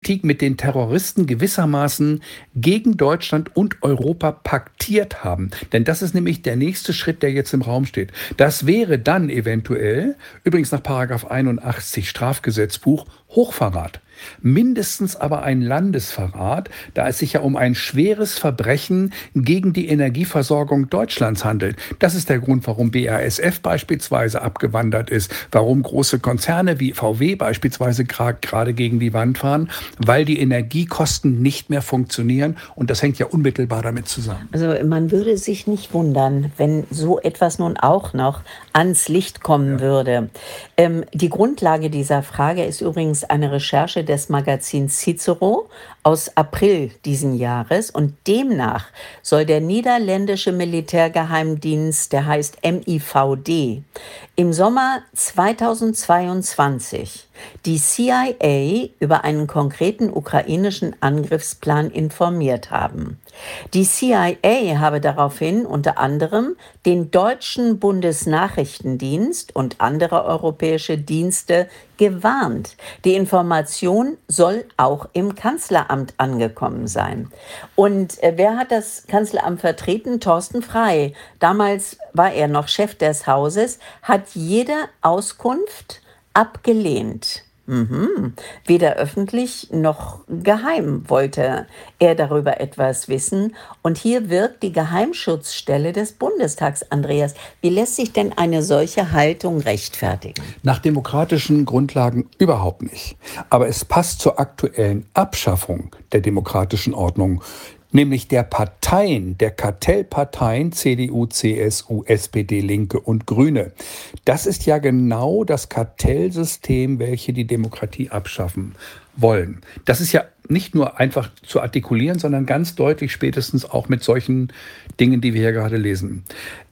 Krieg mit den Terroristen gewissermaßen gegen Deutschland und Europa paktiert haben. Denn das ist nämlich der nächste Schritt, der jetzt im Raum steht. Das wäre dann eventuell, übrigens nach Paragraph 81 Strafgesetzbuch, Hochverrat. Mindestens aber ein Landesverrat, da es sich ja um ein schweres Verbrechen gegen die Energieversorgung Deutschlands handelt. Das ist der Grund, warum BASF beispielsweise abgewandert ist, warum große Konzerne wie VW beispielsweise gerade gegen die Wand fahren, weil die Energiekosten nicht mehr funktionieren, und das hängt ja unmittelbar damit zusammen. Also man würde sich nicht wundern, wenn so etwas nun auch noch ans Licht kommen würde. Die Grundlage dieser Frage ist übrigens eine Recherche des Magazins Cicero aus April diesen Jahres, und demnach soll der niederländische Militärgeheimdienst, der heißt MIVD, im Sommer 2022 die CIA über einen konkreten ukrainischen Angriffsplan informiert haben. Die CIA habe daraufhin unter anderem den deutschen Bundesnachrichtendienst und andere europäische Dienste gewarnt. Die Information soll auch im Kanzleramt angekommen sein. Und wer hat das Kanzleramt vertreten? Thorsten Frey. Damals war er noch Chef des Hauses, hat jede Auskunft abgelehnt. Weder öffentlich noch geheim wollte er darüber etwas wissen. Und hier wirkt die Geheimschutzstelle des Bundestags. Andreas, wie lässt sich denn eine solche Haltung rechtfertigen? Nach demokratischen Grundlagen überhaupt nicht. Aber es passt zur aktuellen Abschaffung der demokratischen Ordnung, nämlich der Parteien, der Kartellparteien CDU, CSU, SPD, Linke und Grüne. Das ist ja genau das Kartellsystem, welche die Demokratie abschaffen wollen. Das ist ja nicht nur einfach zu artikulieren, sondern ganz deutlich spätestens auch mit solchen Dingen, die wir hier gerade lesen.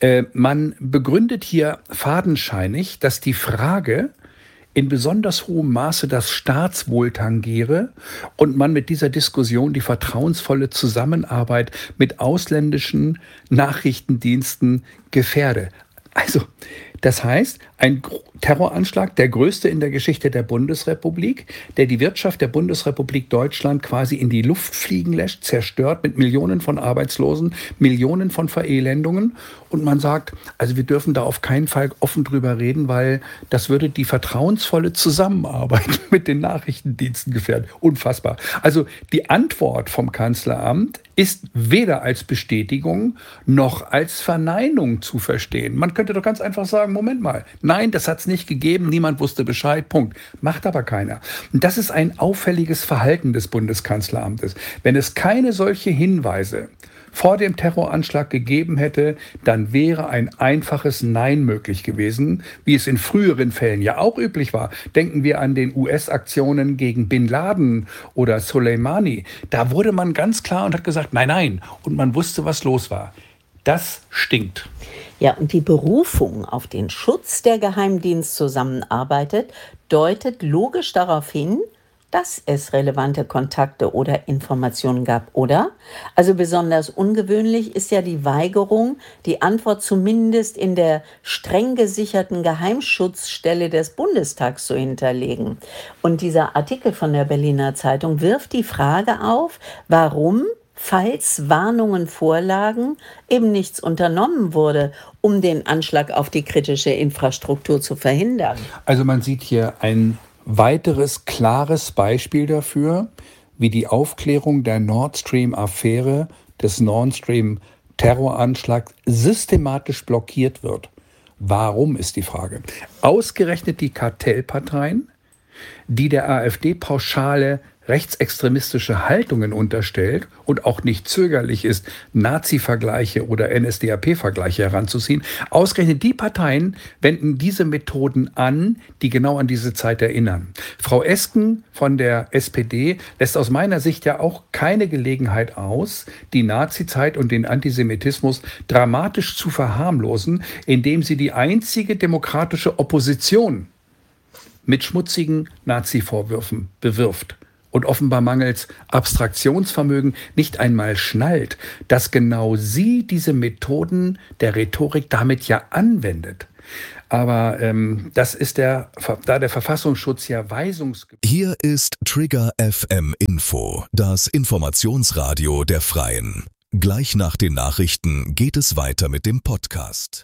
Man begründet hier fadenscheinig, dass die Frage in besonders hohem Maße das Staatswohl tangiere und man mit dieser Diskussion die vertrauensvolle Zusammenarbeit mit ausländischen Nachrichtendiensten gefährde. Also, das heißt, ein Terroranschlag, der größte in der Geschichte der Bundesrepublik, der die Wirtschaft der Bundesrepublik Deutschland quasi in die Luft fliegen lässt, zerstört mit Millionen von Arbeitslosen, Millionen von Verelendungen. Und man sagt, also wir dürfen da auf keinen Fall offen drüber reden, weil das würde die vertrauensvolle Zusammenarbeit mit den Nachrichtendiensten gefährden. Unfassbar. Also die Antwort vom Kanzleramt ist weder als Bestätigung noch als Verneinung zu verstehen. Man könnte doch ganz einfach sagen, Moment mal, nein, das hat es nicht gegeben, niemand wusste Bescheid, Punkt. Macht aber keiner. Und das ist ein auffälliges Verhalten des Bundeskanzleramtes. Wenn es keine solche Hinweise vor dem Terroranschlag gegeben hätte, dann wäre ein einfaches Nein möglich gewesen, wie es in früheren Fällen ja auch üblich war. Denken wir an den US-Aktionen gegen Bin Laden oder Soleimani. Da wurde man ganz klar und hat gesagt, nein, nein. Und man wusste, was los war. Das stinkt. Ja, und die Berufung auf den Schutz der Geheimdienstzusammenarbeit deutet logisch darauf hin, dass es relevante Kontakte oder Informationen gab, oder? Also besonders ungewöhnlich ist ja die Weigerung, die Antwort zumindest in der streng gesicherten Geheimschutzstelle des Bundestags zu hinterlegen. Und dieser Artikel von der Berliner Zeitung wirft die Frage auf, warum, falls Warnungen vorlagen, eben nichts unternommen wurde, um den Anschlag auf die kritische Infrastruktur zu verhindern. Also man sieht hier ein weiteres klares Beispiel dafür, wie die Aufklärung der Nord Stream-Affäre, des Nord Stream-Terroranschlags systematisch blockiert wird. Warum, ist die Frage. Ausgerechnet die Kartellparteien, die der AfD pauschale rechtsextremistische Haltungen unterstellt und auch nicht zögerlich ist, Nazi-Vergleiche oder NSDAP-Vergleiche heranzuziehen. Ausgerechnet die Parteien wenden diese Methoden an, die genau an diese Zeit erinnern. Frau Esken von der SPD lässt aus meiner Sicht ja auch keine Gelegenheit aus, die Nazi-Zeit und den Antisemitismus dramatisch zu verharmlosen, indem sie die einzige demokratische Opposition mit schmutzigen Nazi-Vorwürfen bewirft. Und offenbar mangels Abstraktionsvermögen nicht einmal schnallt, dass genau sie diese Methoden der Rhetorik damit ja anwendet. Aber das ist da der Verfassungsschutz ja weisungsgebunden. Hier ist Trigger FM Info, das Informationsradio der Freien. Gleich nach den Nachrichten geht es weiter mit dem Podcast.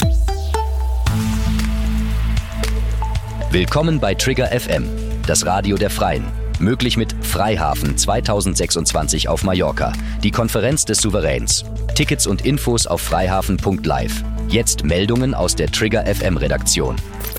Willkommen bei Trigger FM, das Radio der Freien. Möglich mit Freihafen 2026 auf Mallorca, die Konferenz des Souveräns. Tickets und Infos auf freihafen.live. Jetzt Meldungen aus der Trigger FM Redaktion.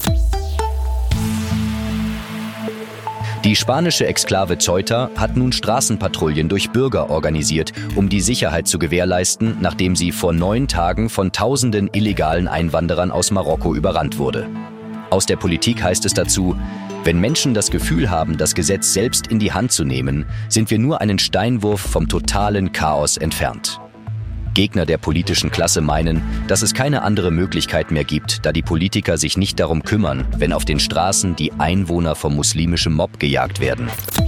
Die spanische Exklave Ceuta hat nun Straßenpatrouillen durch Bürger organisiert, um die Sicherheit zu gewährleisten, nachdem sie vor 9 Tagen von Tausenden illegalen Einwanderern aus Marokko überrannt wurde. Aus der Politik heißt es dazu: Wenn Menschen das Gefühl haben, das Gesetz selbst in die Hand zu nehmen, sind wir nur einen Steinwurf vom totalen Chaos entfernt. Gegner der politischen Klasse meinen, dass es keine andere Möglichkeit mehr gibt, da die Politiker sich nicht darum kümmern, wenn auf den Straßen die Einwohner vom muslimischen Mob gejagt werden.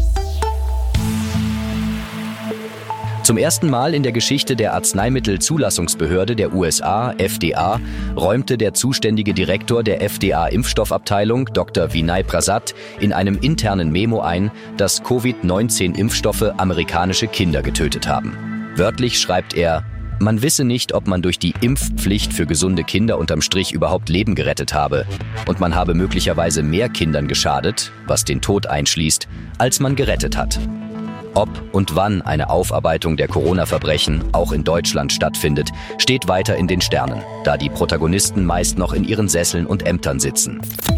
Zum ersten Mal in der Geschichte der Arzneimittelzulassungsbehörde der USA, FDA, räumte der zuständige Direktor der FDA-Impfstoffabteilung, Dr. Vinay Prasad, in einem internen Memo ein, dass Covid-19-Impfstoffe amerikanische Kinder getötet haben. Wörtlich schreibt er: Man wisse nicht, ob man durch die Impfpflicht für gesunde Kinder unterm Strich überhaupt Leben gerettet habe. Und man habe möglicherweise mehr Kindern geschadet, was den Tod einschließt, als man gerettet hat. Ob und wann eine Aufarbeitung der Corona-Verbrechen auch in Deutschland stattfindet, steht weiter in den Sternen, da die Protagonisten meist noch in ihren Sesseln und Ämtern sitzen.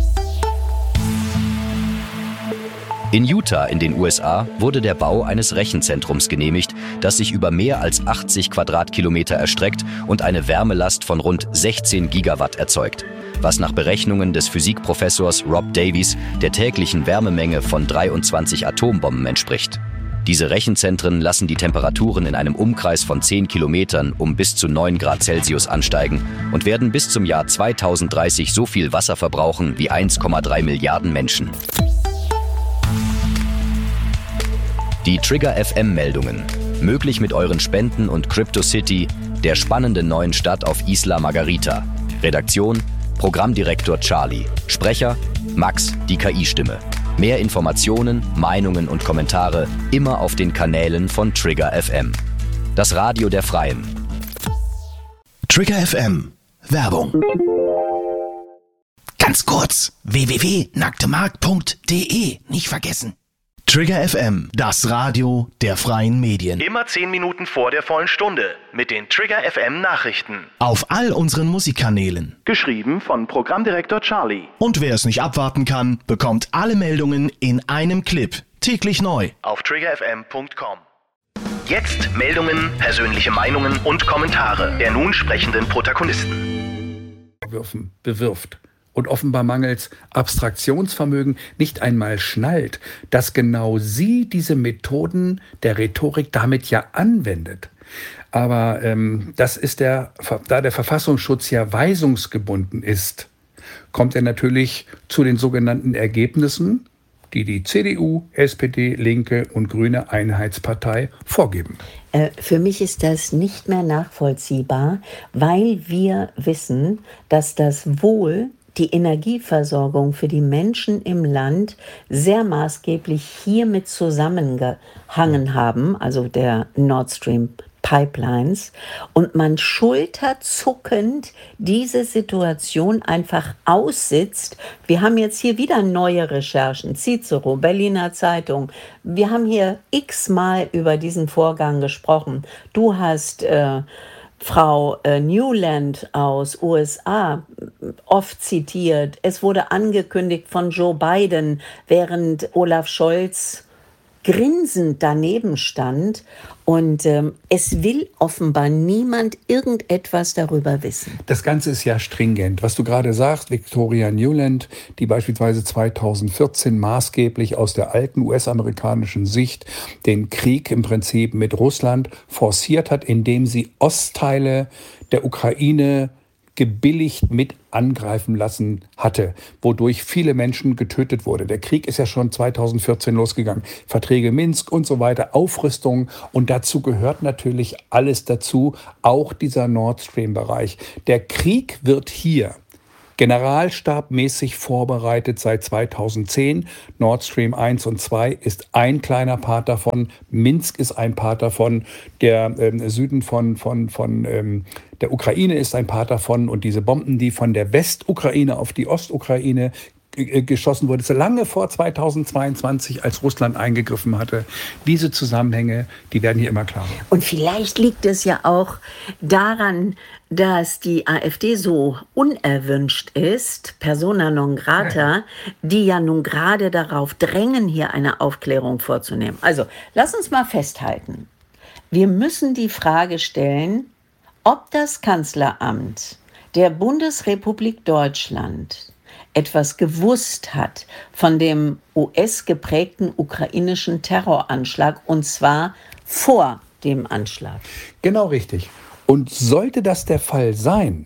In Utah in den USA wurde der Bau eines Rechenzentrums genehmigt, das sich über mehr als 80 Quadratkilometer erstreckt und eine Wärmelast von rund 16 Gigawatt erzeugt, was nach Berechnungen des Physikprofessors Rob Davies der täglichen Wärmemenge von 23 Atombomben entspricht. Diese Rechenzentren lassen die Temperaturen in einem Umkreis von 10 Kilometern um bis zu 9 Grad Celsius ansteigen und werden bis zum Jahr 2030 so viel Wasser verbrauchen wie 1,3 Milliarden Menschen. Die Trigger FM-Meldungen. Möglich mit euren Spenden und CryptoCity, der spannenden neuen Stadt auf Isla Margarita. Redaktion: Programmdirektor Charlie. Sprecher: Max, die KI-Stimme. Mehr Informationen, Meinungen und Kommentare immer auf den Kanälen von Trigger FM. Das Radio der Freien. Trigger FM. Werbung. Ganz kurz: www.nacktemarkt.de. Nicht vergessen. Trigger FM, das Radio der freien Medien. Immer 10 Minuten vor der vollen Stunde mit den Trigger FM Nachrichten. Auf all unseren Musikkanälen. Geschrieben von Programmdirektor Charlie. Und wer es nicht abwarten kann, bekommt alle Meldungen in einem Clip. Täglich neu. Auf triggerfm.com. Jetzt Meldungen, persönliche Meinungen und Kommentare der nun sprechenden Protagonisten. Bewirft. Und offenbar mangels Abstraktionsvermögen nicht einmal schnallt, dass genau sie diese Methoden der Rhetorik damit ja anwendet. Aber das ist da der Verfassungsschutz ja weisungsgebunden ist, kommt er natürlich zu den sogenannten Ergebnissen, die die CDU, SPD, Linke und Grüne Einheitspartei vorgeben. Für mich ist das nicht mehr nachvollziehbar, weil wir wissen, dass das Wohl, die Energieversorgung für die Menschen im Land sehr maßgeblich hiermit zusammengehangen haben, also der Nord Stream Pipelines, und man schulterzuckend diese Situation einfach aussitzt. Wir haben jetzt hier wieder neue Recherchen, Cicero, Berliner Zeitung. Wir haben hier x-mal über diesen Vorgang gesprochen. Du hast Frau Newland aus USA oft zitiert. Es wurde angekündigt von Joe Biden, während Olaf Scholz grinsend daneben stand. Und es will offenbar niemand irgendetwas darüber wissen. Das Ganze ist ja stringent. Was du gerade sagst, Victoria Nuland, die beispielsweise 2014 maßgeblich aus der alten US-amerikanischen Sicht den Krieg im Prinzip mit Russland forciert hat, indem sie Ostteile der Ukraine gebilligt mit angreifen lassen hatte, wodurch viele Menschen getötet wurde. Der Krieg ist ja schon 2014 losgegangen. Verträge Minsk und so weiter, Aufrüstung, und dazu gehört natürlich alles dazu, auch dieser Nord Stream-Bereich. Der Krieg wird hier Generalstabmäßig vorbereitet seit 2010. Nord Stream 1 und 2 ist ein kleiner Part davon. Minsk ist ein Part davon. Der Süden von der Ukraine ist ein Part davon. Und diese Bomben, die von der Westukraine auf die Ostukraine geschossen wurde, so lange vor 2022, als Russland eingegriffen hatte. Diese Zusammenhänge, die werden hier immer klarer. Und vielleicht liegt es ja auch daran, dass die AfD so unerwünscht ist, persona non grata, die ja nun gerade darauf drängen, hier eine Aufklärung vorzunehmen. Also, lass uns mal festhalten. Wir müssen die Frage stellen, ob das Kanzleramt der Bundesrepublik Deutschland etwas gewusst hat von dem US-geprägten ukrainischen Terroranschlag, und zwar vor dem Anschlag. Genau richtig. Und sollte das der Fall sein,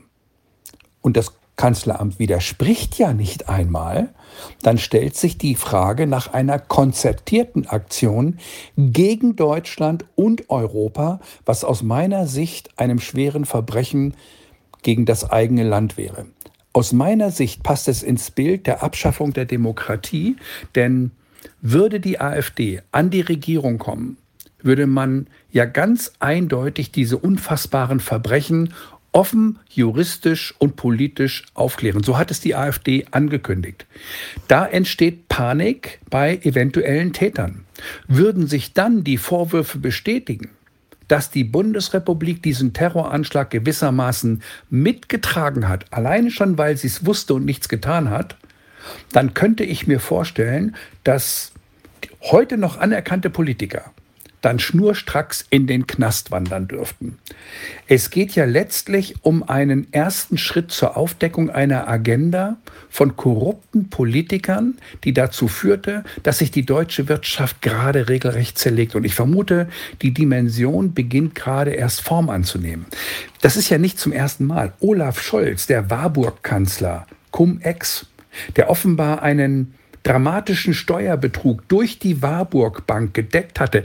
und das Kanzleramt widerspricht ja nicht einmal, dann stellt sich die Frage nach einer konzertierten Aktion gegen Deutschland und Europa, was aus meiner Sicht einem schweren Verbrechen gegen das eigene Land wäre. Aus meiner Sicht passt es ins Bild der Abschaffung der Demokratie, denn würde die AfD an die Regierung kommen, würde man ja ganz eindeutig diese unfassbaren Verbrechen offen, juristisch und politisch aufklären. So hat es die AfD angekündigt. Da entsteht Panik bei eventuellen Tätern. Würden sich dann die Vorwürfe bestätigen, dass die Bundesrepublik diesen Terroranschlag gewissermaßen mitgetragen hat, alleine schon, weil sie es wusste und nichts getan hat, dann könnte ich mir vorstellen, dass heute noch anerkannte Politiker dann schnurstracks in den Knast wandern dürften. Es geht ja letztlich um einen ersten Schritt zur Aufdeckung einer Agenda von korrupten Politikern, die dazu führte, dass sich die deutsche Wirtschaft gerade regelrecht zerlegt. Und ich vermute, die Dimension beginnt gerade erst Form anzunehmen. Das ist ja nicht zum ersten Mal. Olaf Scholz, der Warburg-Kanzler, Cum-Ex, der offenbar einen dramatischen Steuerbetrug durch die Warburg Bank gedeckt hatte,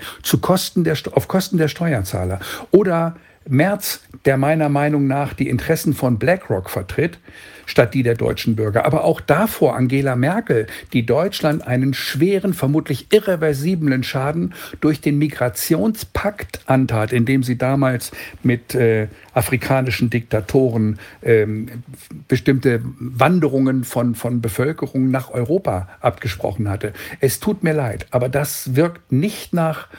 auf Kosten der Steuerzahler. Oder Merz, der meiner Meinung nach die Interessen von BlackRock vertritt, statt die der deutschen Bürger. Aber auch davor Angela Merkel, die Deutschland einen schweren, vermutlich irreversiblen Schaden durch den Migrationspakt antat, indem sie damals mit afrikanischen Diktatoren bestimmte Wanderungen von Bevölkerung nach Europa abgesprochen hatte. Es tut mir leid, aber das wirkt nicht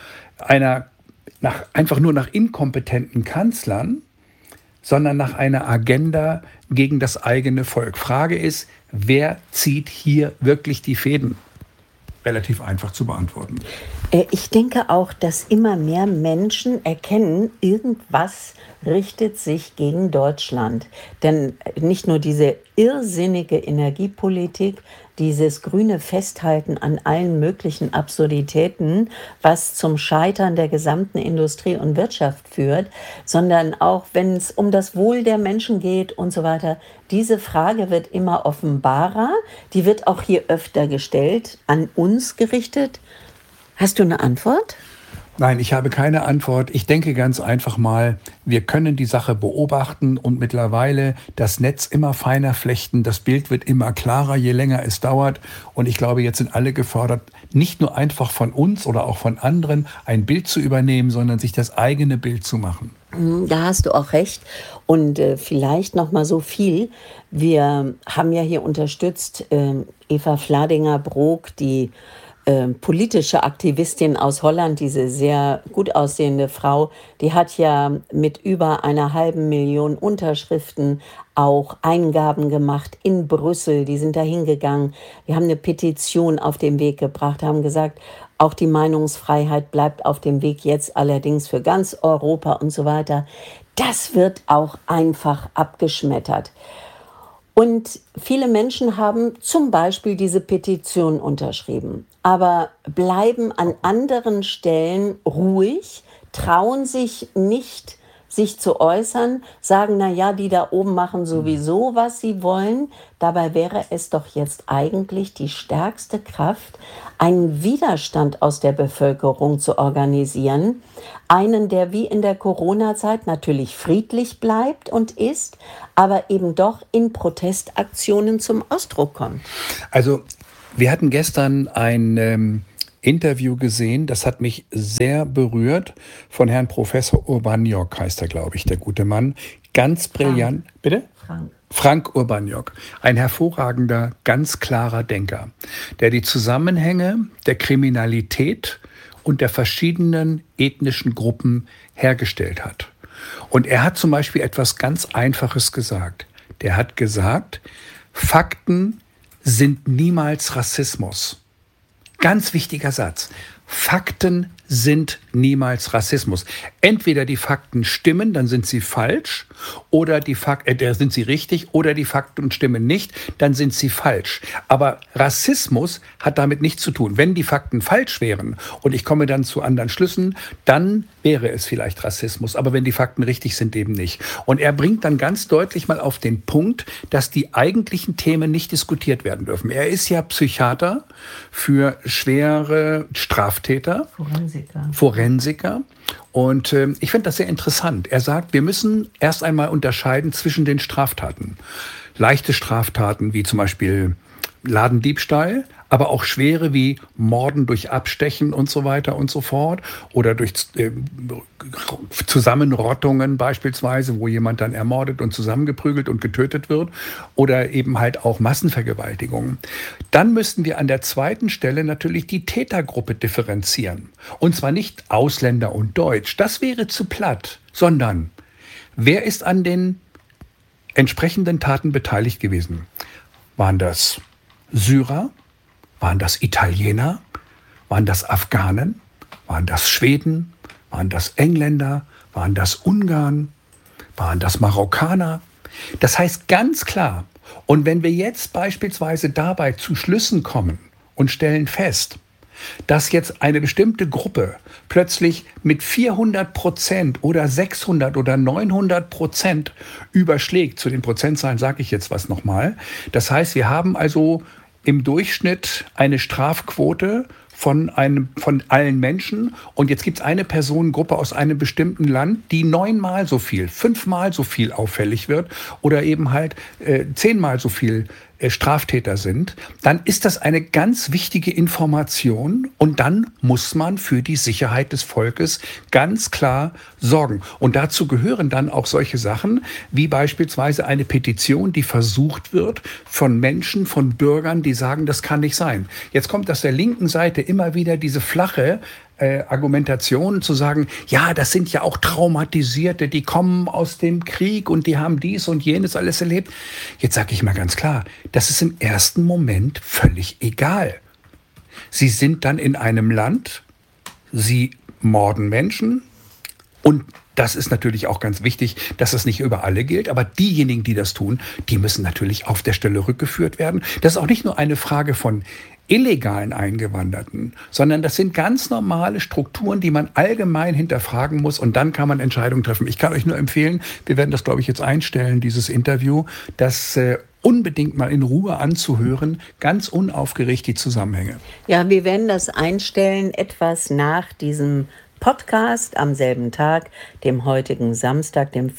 einfach nur nach inkompetenten Kanzlern, sondern nach einer Agenda gegen das eigene Volk. Frage ist, wer zieht hier wirklich die Fäden? Relativ einfach zu beantworten. Ich denke auch, dass immer mehr Menschen erkennen, irgendwas richtet sich gegen Deutschland. Denn nicht nur diese irrsinnige Energiepolitik, dieses grüne Festhalten an allen möglichen Absurditäten, was zum Scheitern der gesamten Industrie und Wirtschaft führt, sondern auch, wenn es um das Wohl der Menschen geht und so weiter. Diese Frage wird immer offenbarer, die wird auch hier öfter gestellt, an uns gerichtet. Hast du eine Antwort? Nein, ich habe keine Antwort. Ich denke ganz einfach mal, wir können die Sache beobachten und mittlerweile das Netz immer feiner flechten. Das Bild wird immer klarer, je länger es dauert. Und ich glaube, jetzt sind alle gefordert, nicht nur einfach von uns oder auch von anderen ein Bild zu übernehmen, sondern sich das eigene Bild zu machen. Da hast du auch recht. Und vielleicht noch mal so viel. Wir haben ja hier unterstützt Eva Fladinger-Brok, die politische Aktivistin aus Holland, diese sehr gut aussehende Frau, die hat ja mit über 500.000 Unterschriften auch Eingaben gemacht in Brüssel. Die sind da hingegangen. Wir haben eine Petition auf den Weg gebracht, haben gesagt, auch die Meinungsfreiheit bleibt auf dem Weg, jetzt allerdings für ganz Europa und so weiter. Das wird auch einfach abgeschmettert. Und viele Menschen haben zum Beispiel diese Petition unterschrieben, aber bleiben an anderen Stellen ruhig, trauen sich nicht, sich zu äußern, sagen, na ja, die da oben machen sowieso, was sie wollen. Dabei wäre es doch jetzt eigentlich die stärkste Kraft, einen Widerstand aus der Bevölkerung zu organisieren. Einen, der wie in der Corona-Zeit natürlich friedlich bleibt und ist, aber eben doch in Protestaktionen zum Ausdruck kommt. Also, wir hatten gestern ein Interview gesehen, das hat mich sehr berührt, von Herrn Professor Urbaniak heißt er, glaube ich, der gute Mann. Ganz brillant. Bitte? Frank Urbaniak, ein hervorragender, ganz klarer Denker, der die Zusammenhänge der Kriminalität und der verschiedenen ethnischen Gruppen hergestellt hat. Und er hat zum Beispiel etwas ganz Einfaches gesagt. Der hat gesagt, Fakten sind niemals Rassismus. Ganz wichtiger Satz. Fakten sind niemals Rassismus. Entweder die Fakten stimmen, dann sind sie falsch, oder sind sie richtig, oder die Fakten stimmen nicht, dann sind sie falsch. Aber Rassismus hat damit nichts zu tun. Wenn die Fakten falsch wären und ich komme dann zu anderen Schlüssen, dann wäre es vielleicht Rassismus. Aber wenn die Fakten richtig sind, eben nicht. Und er bringt dann ganz deutlich mal auf den Punkt, dass die eigentlichen Themen nicht diskutiert werden dürfen. Er ist ja Psychiater für schwere Straftäter. Forensiker. Und ich finde das sehr interessant. Er sagt, wir müssen erst einmal unterscheiden zwischen den Straftaten. Leichte Straftaten wie zum Beispiel Ladendiebstahl, aber auch schwere wie Morden durch Abstechen und so weiter und so fort oder durch Zusammenrottungen beispielsweise, wo jemand dann ermordet und zusammengeprügelt und getötet wird oder eben halt auch Massenvergewaltigungen. Dann müssten wir an der zweiten Stelle natürlich die Tätergruppe differenzieren. Und zwar nicht Ausländer und Deutsch, das wäre zu platt, sondern wer ist an den entsprechenden Taten beteiligt gewesen? Waren das Syrer? Waren das Italiener? Waren das Afghanen? Waren das Schweden? Waren das Engländer? Waren das Ungarn? Waren das Marokkaner? Das heißt ganz klar, und wenn wir jetzt beispielsweise dabei zu Schlüssen kommen und stellen fest, dass jetzt eine bestimmte Gruppe plötzlich mit 400% oder 600 oder 900% überschlägt, zu den Prozentzahlen sage ich jetzt was nochmal. Das heißt, wir haben also im Durchschnitt eine Strafquote von allen Menschen. Und jetzt gibt es eine Personengruppe aus einem bestimmten Land, die 9-mal so viel, 5-mal so viel auffällig wird oder eben halt 10-mal so viel Straftäter sind, dann ist das eine ganz wichtige Information und dann muss man für die Sicherheit des Volkes ganz klar sorgen. Und dazu gehören dann auch solche Sachen wie beispielsweise eine Petition, die versucht wird von Menschen, von Bürgern, die sagen, das kann nicht sein. Jetzt kommt aus der linken Seite immer wieder diese flache Argumentation zu sagen, ja, das sind ja auch Traumatisierte, die kommen aus dem Krieg und die haben dies und jenes alles erlebt. Jetzt sage ich mal ganz klar, das ist im ersten Moment völlig egal. Sie sind dann in einem Land, sie morden Menschen und das ist natürlich auch ganz wichtig, dass das nicht über alle gilt, aber diejenigen, die das tun, die müssen natürlich auf der Stelle rückgeführt werden. Das ist auch nicht nur eine Frage von illegalen Eingewanderten, sondern das sind ganz normale Strukturen, die man allgemein hinterfragen muss und dann kann man Entscheidungen treffen. Ich kann euch nur empfehlen, wir werden das, glaube ich, jetzt einstellen, dieses Interview, das unbedingt mal in Ruhe anzuhören, ganz unaufgeregt die Zusammenhänge. Ja, wir werden das einstellen, etwas nach diesem Podcast am selben Tag, dem heutigen Samstag, dem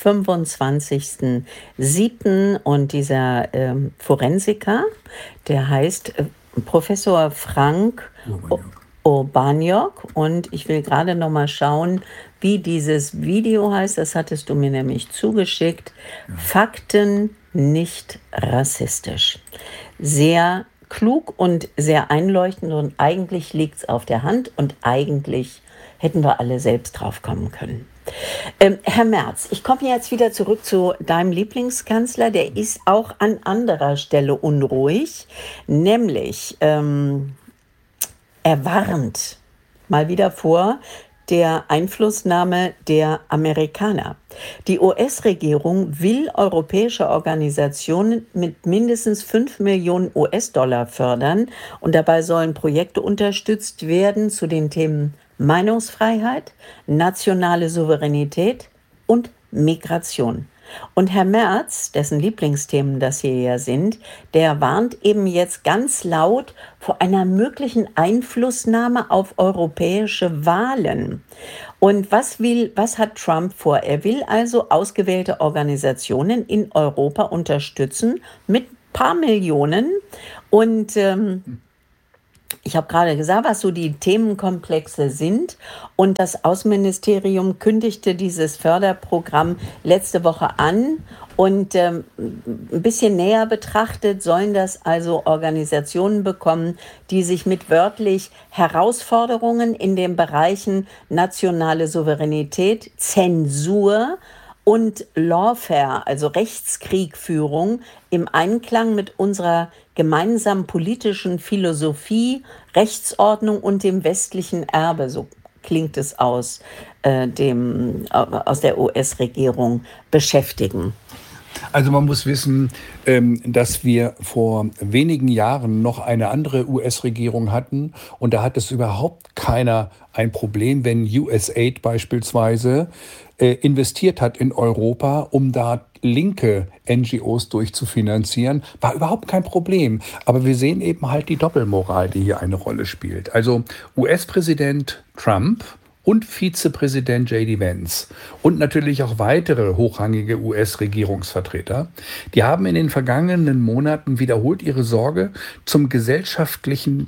25.07. Und dieser Forensiker, der heißt Professor Frank Urbaniak. Und ich will gerade noch mal schauen, wie dieses Video heißt. Das hattest du mir nämlich zugeschickt. Ja. Fakten nicht rassistisch. Sehr klug und sehr einleuchtend und eigentlich liegt es auf der Hand und eigentlich hätten wir alle selbst drauf kommen können. Herr Merz, ich komme jetzt wieder zurück zu deinem Lieblingskanzler. Der ist auch an anderer Stelle unruhig, nämlich er warnt mal wieder vor der Einflussnahme der Amerikaner. Die US-Regierung will europäische Organisationen mit mindestens 5 Millionen US-Dollar fördern und dabei sollen Projekte unterstützt werden zu den Themen Meinungsfreiheit, nationale Souveränität und Migration. Und Herr Merz, dessen Lieblingsthemen das hier ja sind, der warnt eben jetzt ganz laut vor einer möglichen Einflussnahme auf europäische Wahlen. Und was hat Trump vor? Er will also ausgewählte Organisationen in Europa unterstützen mit ein paar Millionen. Und ich habe gerade gesagt, was so die Themenkomplexe sind. Und das Außenministerium kündigte dieses Förderprogramm letzte Woche an. Und ein bisschen näher betrachtet sollen das also Organisationen bekommen, die sich mit wörtlich Herausforderungen in den Bereichen nationale Souveränität, Zensur und Lawfare, also Rechtskriegführung, im Einklang mit unserer gemeinsamen politischen Philosophie, Rechtsordnung und dem westlichen Erbe, so klingt es aus der US-Regierung, beschäftigen. Also man muss wissen, dass wir vor wenigen Jahren noch eine andere US-Regierung hatten und da hat es überhaupt keiner ein Problem, wenn USAID beispielsweise investiert hat in Europa, um da linke NGOs durchzufinanzieren, war überhaupt kein Problem. Aber wir sehen eben halt die Doppelmoral, die hier eine Rolle spielt. Also US-Präsident Trump und Vizepräsident J.D. Vance und natürlich auch weitere hochrangige US-Regierungsvertreter, die haben in den vergangenen Monaten wiederholt ihre Sorge zu den gesellschaftlichen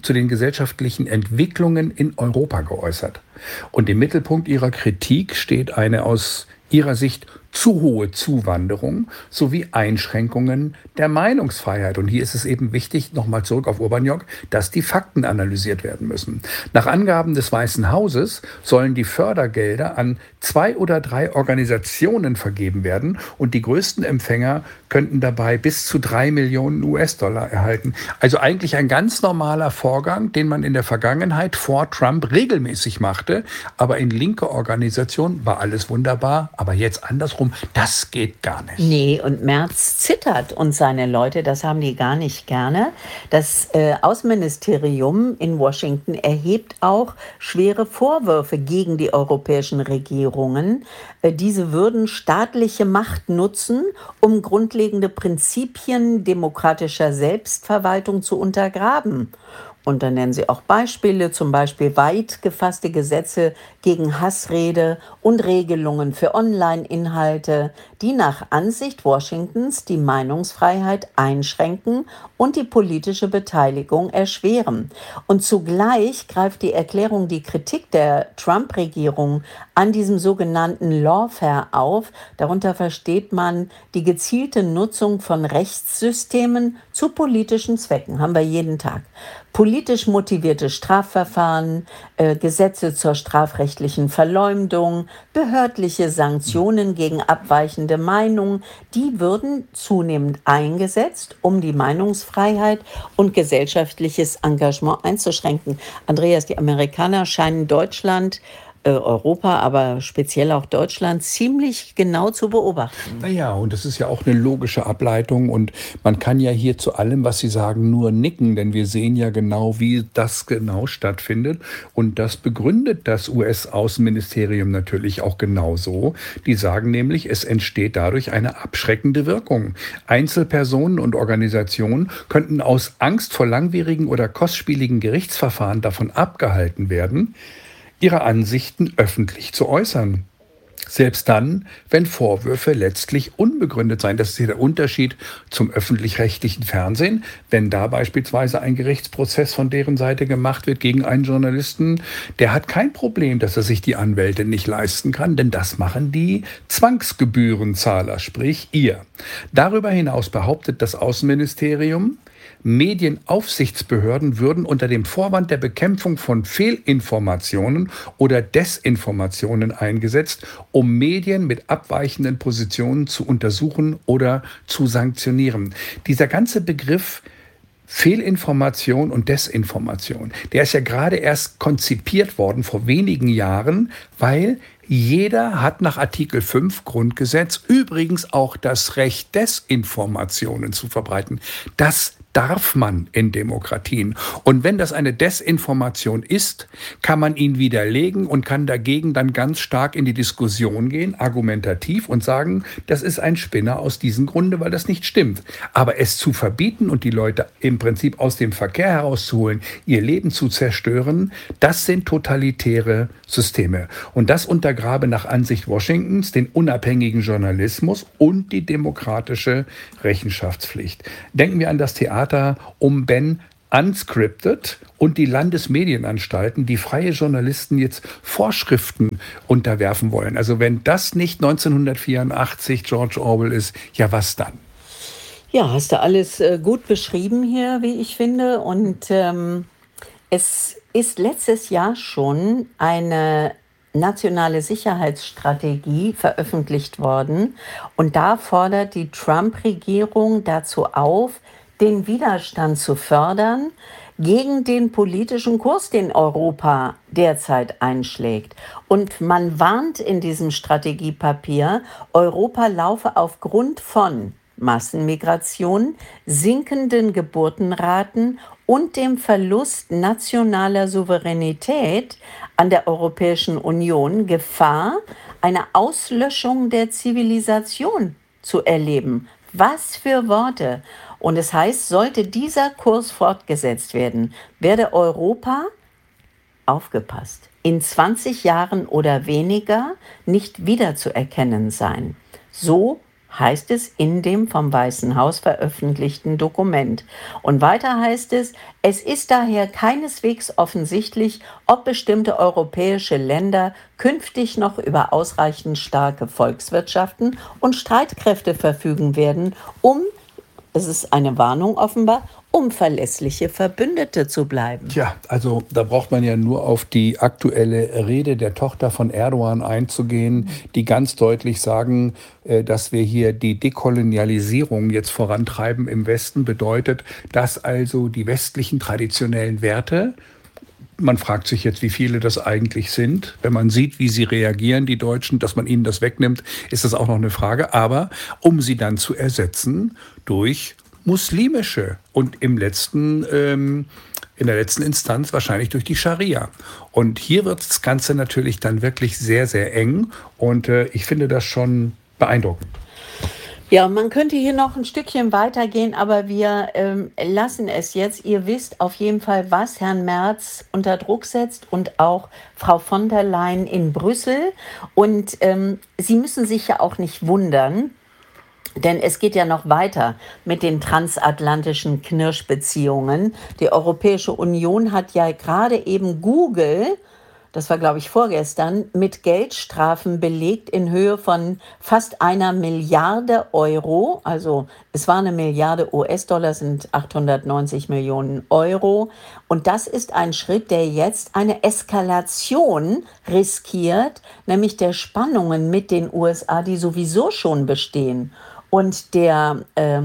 Entwicklungen in Europa geäußert. Und im Mittelpunkt ihrer Kritik steht eine aus ihrer Sicht zu hohe Zuwanderung sowie Einschränkungen der Meinungsfreiheit. Und hier ist es eben wichtig, nochmal zurück auf Urbaniak, dass die Fakten analysiert werden müssen. Nach Angaben des Weißen Hauses sollen die Fördergelder an 2 oder 3 Organisationen vergeben werden und die größten Empfänger könnten dabei bis zu 3 Millionen US-Dollar erhalten. Also eigentlich ein ganz normaler Vorgang, den man in der Vergangenheit vor Trump regelmäßig machte. Aber in linker Organisation war alles wunderbar, aber jetzt andersrum. Das geht gar nicht. Nee, und Merz zittert und seine Leute, das haben die gar nicht gerne. Das Außenministerium in Washington erhebt auch schwere Vorwürfe gegen die europäischen Regierungen. Diese würden staatliche Macht nutzen, um grundlegende Prinzipien demokratischer Selbstverwaltung zu untergraben. Und dann nennen sie auch Beispiele, zum Beispiel weit gefasste Gesetze gegen Hassrede und Regelungen für Online-Inhalte, die nach Ansicht Washingtons die Meinungsfreiheit einschränken und die politische Beteiligung erschweren. Und zugleich greift die Erklärung die Kritik der Trump-Regierung an diesem sogenannten Lawfare auf. Darunter versteht man die gezielte Nutzung von Rechtssystemen zu politischen Zwecken. Haben wir jeden Tag. Politisch motivierte Strafverfahren, Gesetze zur strafrechtlichen Verleumdung, behördliche Sanktionen gegen abweichende Meinungen, die würden zunehmend eingesetzt, um die Meinungsfreiheit und gesellschaftliches Engagement einzuschränken. Andreas, die Amerikaner scheinen Deutschland, Europa, aber speziell auch Deutschland, ziemlich genau zu beobachten. Naja, und das ist ja auch eine logische Ableitung und man kann ja hier zu allem, was Sie sagen, nur nicken, denn wir sehen ja genau, wie das genau stattfindet und das begründet das US-Außenministerium natürlich auch genauso. Die sagen nämlich, es entsteht dadurch eine abschreckende Wirkung. Einzelpersonen und Organisationen könnten aus Angst vor langwierigen oder kostspieligen Gerichtsverfahren davon abgehalten werden, ihre Ansichten öffentlich zu äußern. Selbst dann, wenn Vorwürfe letztlich unbegründet seien. Das ist ja der Unterschied zum öffentlich-rechtlichen Fernsehen. Wenn da beispielsweise ein Gerichtsprozess von deren Seite gemacht wird gegen einen Journalisten, der hat kein Problem, dass er sich die Anwälte nicht leisten kann, denn das machen die Zwangsgebührenzahler, sprich ihr. Darüber hinaus behauptet das Außenministerium, Medienaufsichtsbehörden würden unter dem Vorwand der Bekämpfung von Fehlinformationen oder Desinformationen eingesetzt, um Medien mit abweichenden Positionen zu untersuchen oder zu sanktionieren. Dieser ganze Begriff Fehlinformation und Desinformation, der ist ja gerade erst konzipiert worden vor wenigen Jahren, weil jeder hat nach Artikel 5 Grundgesetz übrigens auch das Recht, Desinformationen zu verbreiten. Das darf man in Demokratien. Und wenn das eine Desinformation ist, kann man ihn widerlegen und kann dagegen dann ganz stark in die Diskussion gehen, argumentativ, und sagen, das ist ein Spinner aus diesem Grunde, weil das nicht stimmt. Aber es zu verbieten und die Leute im Prinzip aus dem Verkehr herauszuholen, ihr Leben zu zerstören, das sind totalitäre Systeme. Und das untergrabe nach Ansicht Washingtons den unabhängigen Journalismus und die demokratische Rechenschaftspflicht. Denken wir an das Theater um Ben Unscripted und die Landesmedienanstalten, die freie Journalisten jetzt Vorschriften unterwerfen wollen. Also wenn das nicht 1984 George Orwell ist, ja, was dann? Ja, hast du alles gut beschrieben hier, wie ich finde. Und es ist letztes Jahr schon eine nationale Sicherheitsstrategie veröffentlicht worden. Und da fordert die Trump-Regierung dazu auf, den Widerstand zu fördern gegen den politischen Kurs, den Europa derzeit einschlägt. Und man warnt in diesem Strategiepapier, Europa laufe aufgrund von Massenmigration, sinkenden Geburtenraten und dem Verlust nationaler Souveränität an der Europäischen Union Gefahr, eine Auslöschung der Zivilisation zu erleben. Was für Worte! Und es heißt, sollte dieser Kurs fortgesetzt werden, werde Europa, aufgepasst, in 20 Jahren oder weniger nicht wiederzuerkennen sein. So heißt es in dem vom Weißen Haus veröffentlichten Dokument. Und weiter heißt es, es ist daher keineswegs offensichtlich, ob bestimmte europäische Länder künftig noch über ausreichend starke Volkswirtschaften und Streitkräfte verfügen werden, es ist eine Warnung offenbar, um verlässliche Verbündete zu bleiben. Tja, also da braucht man ja nur auf die aktuelle Rede der Tochter von Erdogan einzugehen, die ganz deutlich sagen, dass wir hier die Dekolonialisierung jetzt vorantreiben im Westen, bedeutet, dass also die westlichen traditionellen Werte, man fragt sich jetzt, wie viele das eigentlich sind. Wenn man sieht, wie sie reagieren, die Deutschen, dass man ihnen das wegnimmt, ist das auch noch eine Frage. Aber um sie dann zu ersetzen durch muslimische und in der letzten Instanz wahrscheinlich durch die Scharia. Und hier wird das Ganze natürlich dann wirklich sehr, sehr eng. Und ich finde das schon beeindruckend. Ja, man könnte hier noch ein Stückchen weitergehen, aber wir lassen es jetzt. Ihr wisst auf jeden Fall, was Herrn Merz unter Druck setzt und auch Frau von der Leyen in Brüssel. Und Sie müssen sich ja auch nicht wundern, denn es geht ja noch weiter mit den transatlantischen Knirschbeziehungen. Die Europäische Union hat ja gerade eben Google, das war, glaube ich, vorgestern, mit Geldstrafen belegt in Höhe von fast 1 Milliarde Euro. Also es war 1 Milliarde US-Dollar, sind 890 Millionen Euro. Und das ist ein Schritt, der jetzt eine Eskalation riskiert, nämlich der Spannungen mit den USA, die sowieso schon bestehen. Und der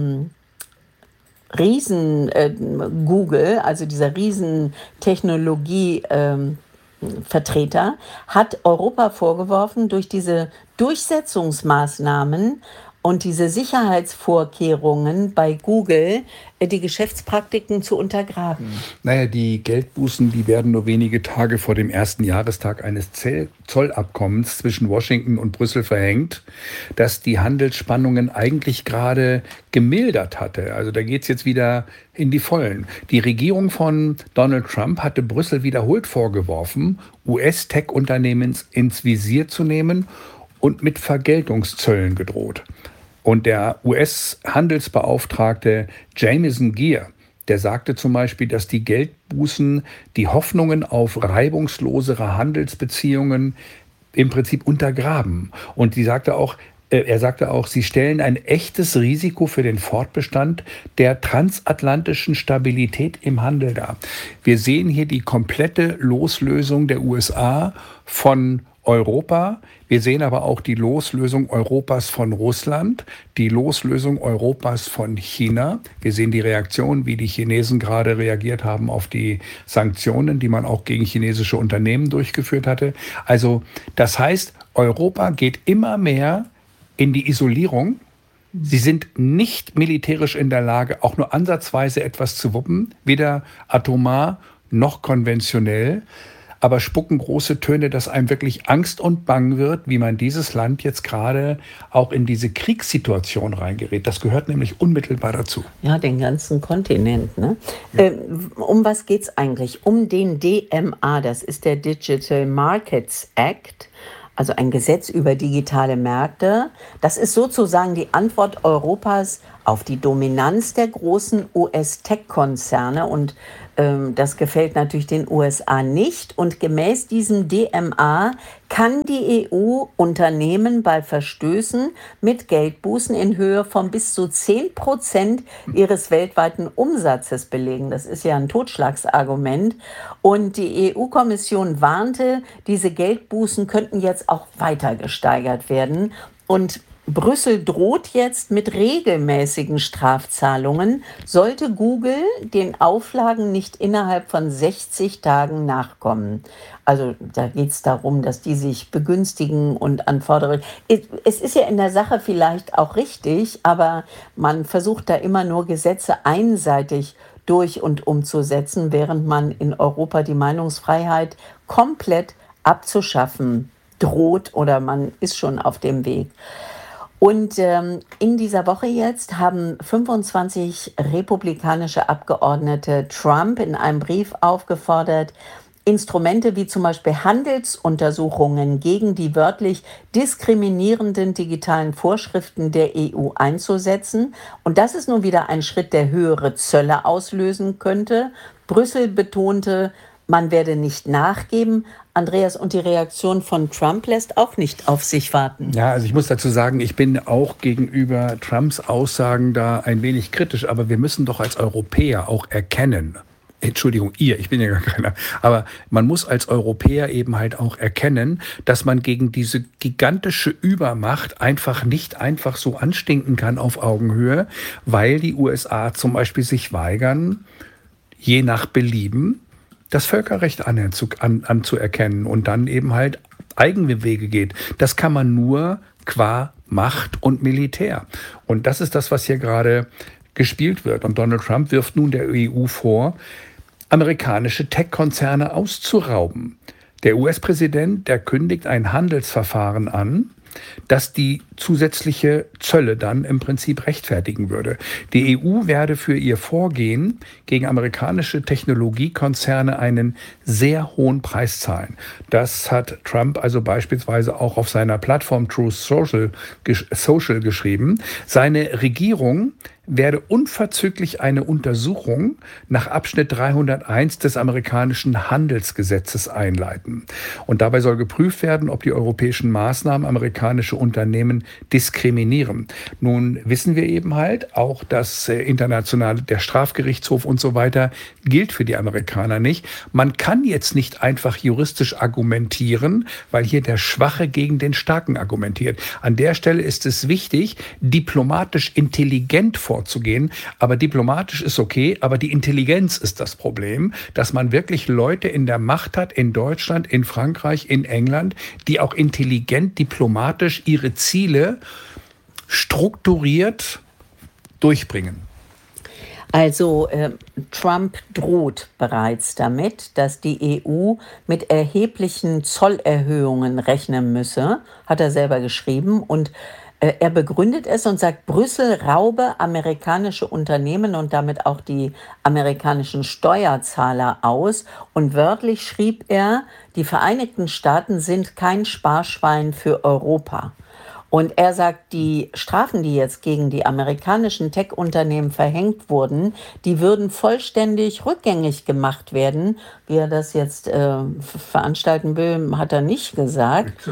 Google, also dieser Riesentechnologie Vertreter, hat Europa vorgeworfen, durch diese Durchsetzungsmaßnahmen und diese Sicherheitsvorkehrungen bei Google die Geschäftspraktiken zu untergraben. Naja, die Geldbußen, die werden nur wenige Tage vor dem ersten Jahrestag eines Zollabkommens zwischen Washington und Brüssel verhängt, das die Handelsspannungen eigentlich gerade gemildert hatte. Also da geht es jetzt wieder in die Vollen. Die Regierung von Donald Trump hatte Brüssel wiederholt vorgeworfen, US-Tech-Unternehmen ins Visier zu nehmen und mit Vergeltungszöllen gedroht. Und der US-Handelsbeauftragte Jamieson Geer, der sagte zum Beispiel, dass die Geldbußen die Hoffnungen auf reibungslosere Handelsbeziehungen im Prinzip untergraben. Und er sagte auch, sie stellen ein echtes Risiko für den Fortbestand der transatlantischen Stabilität im Handel dar. Wir sehen hier die komplette Loslösung der USA von Europa. Wir sehen aber auch die Loslösung Europas von Russland, die Loslösung Europas von China. Wir sehen die Reaktion, wie die Chinesen gerade reagiert haben auf die Sanktionen, die man auch gegen chinesische Unternehmen durchgeführt hatte. Also das heißt, Europa geht immer mehr in die Isolierung Sie sind nicht militärisch in der Lage, auch nur ansatzweise etwas zu wuppen, weder atomar noch konventionell, aber spucken große Töne, dass einem wirklich Angst und Bang wird, wie man dieses Land jetzt gerade auch in diese Kriegssituation reingerät. Das gehört nämlich unmittelbar dazu. Ja, den ganzen Kontinent. Ne? Ja. Um was geht es eigentlich? Um den DMA, das ist der Digital Markets Act, also ein Gesetz über digitale Märkte. Das ist sozusagen die Antwort Europas auf die Dominanz der großen US-Tech-Konzerne und das gefällt natürlich den USA nicht. Und gemäß diesem DMA kann die EU Unternehmen bei Verstößen mit Geldbußen in Höhe von bis zu 10% ihres weltweiten Umsatzes belegen. Das ist ja ein Totschlagsargument. Und die EU-Kommission warnte, diese Geldbußen könnten jetzt auch weiter gesteigert werden. Und Brüssel droht jetzt mit regelmäßigen Strafzahlungen, sollte Google den Auflagen nicht innerhalb von 60 Tagen nachkommen. Also da geht es darum, dass die sich begünstigen und anfordern. Es ist ja in der Sache vielleicht auch richtig, aber man versucht da immer nur Gesetze einseitig durch- und umzusetzen, während man in Europa die Meinungsfreiheit komplett abzuschaffen droht oder man ist schon auf dem Weg. Und in dieser Woche jetzt haben 25 republikanische Abgeordnete Trump in einem Brief aufgefordert, Instrumente wie zum Beispiel Handelsuntersuchungen gegen die wörtlich diskriminierenden digitalen Vorschriften der EU einzusetzen. Und das ist nun wieder ein Schritt, der höhere Zölle auslösen könnte. Brüssel betonte, man werde nicht nachgeben. Andreas, und die Reaktion von Trump lässt auch nicht auf sich warten. Ja, also ich muss dazu sagen, ich bin auch gegenüber Trumps Aussagen da ein wenig kritisch, aber wir müssen doch als Europäer auch erkennen, Entschuldigung, ich bin ja gar keiner, aber man muss als Europäer eben halt auch erkennen, dass man gegen diese gigantische Übermacht nicht einfach so anstinken kann auf Augenhöhe, weil die USA zum Beispiel sich weigern, je nach Belieben das Völkerrecht anzuerkennen und dann eben halt eigene Wege geht. Das kann man nur qua Macht und Militär. Und das ist das, was hier gerade gespielt wird. Und Donald Trump wirft nun der EU vor, amerikanische Tech-Konzerne auszurauben. Der US-Präsident, der kündigt ein Handelsverfahren an, das die zusätzliche Zölle dann im Prinzip rechtfertigen würde. Die EU werde für ihr Vorgehen gegen amerikanische Technologiekonzerne einen sehr hohen Preis zahlen. Das hat Trump also beispielsweise auch auf seiner Plattform Truth Social geschrieben. Seine Regierung werde unverzüglich eine Untersuchung nach Abschnitt 301 des amerikanischen Handelsgesetzes einleiten. Und dabei soll geprüft werden, ob die europäischen Maßnahmen amerikanische Unternehmen diskriminieren. Nun wissen wir eben halt auch, dass der Strafgerichtshof und so weiter gilt für die Amerikaner nicht. Man kann jetzt nicht einfach juristisch argumentieren, weil hier der Schwache gegen den Starken argumentiert. An der Stelle ist es wichtig, diplomatisch intelligent vorzugehen. Aber diplomatisch ist okay, aber die Intelligenz ist das Problem, dass man wirklich Leute in der Macht hat, in Deutschland, in Frankreich, in England, die auch intelligent, diplomatisch ihre Ziele strukturiert durchbringen. Also Trump droht bereits damit, dass die EU mit erheblichen Zollerhöhungen rechnen müsse, hat er selber geschrieben. Und er begründet es und sagt, Brüssel raube amerikanische Unternehmen und damit auch die amerikanischen Steuerzahler aus. Und wörtlich schrieb er, die Vereinigten Staaten sind kein Sparschwein für Europa. Und er sagt, die Strafen, die jetzt gegen die amerikanischen Tech-Unternehmen verhängt wurden, die würden vollständig rückgängig gemacht werden. Wie er das jetzt veranstalten will, hat er nicht gesagt.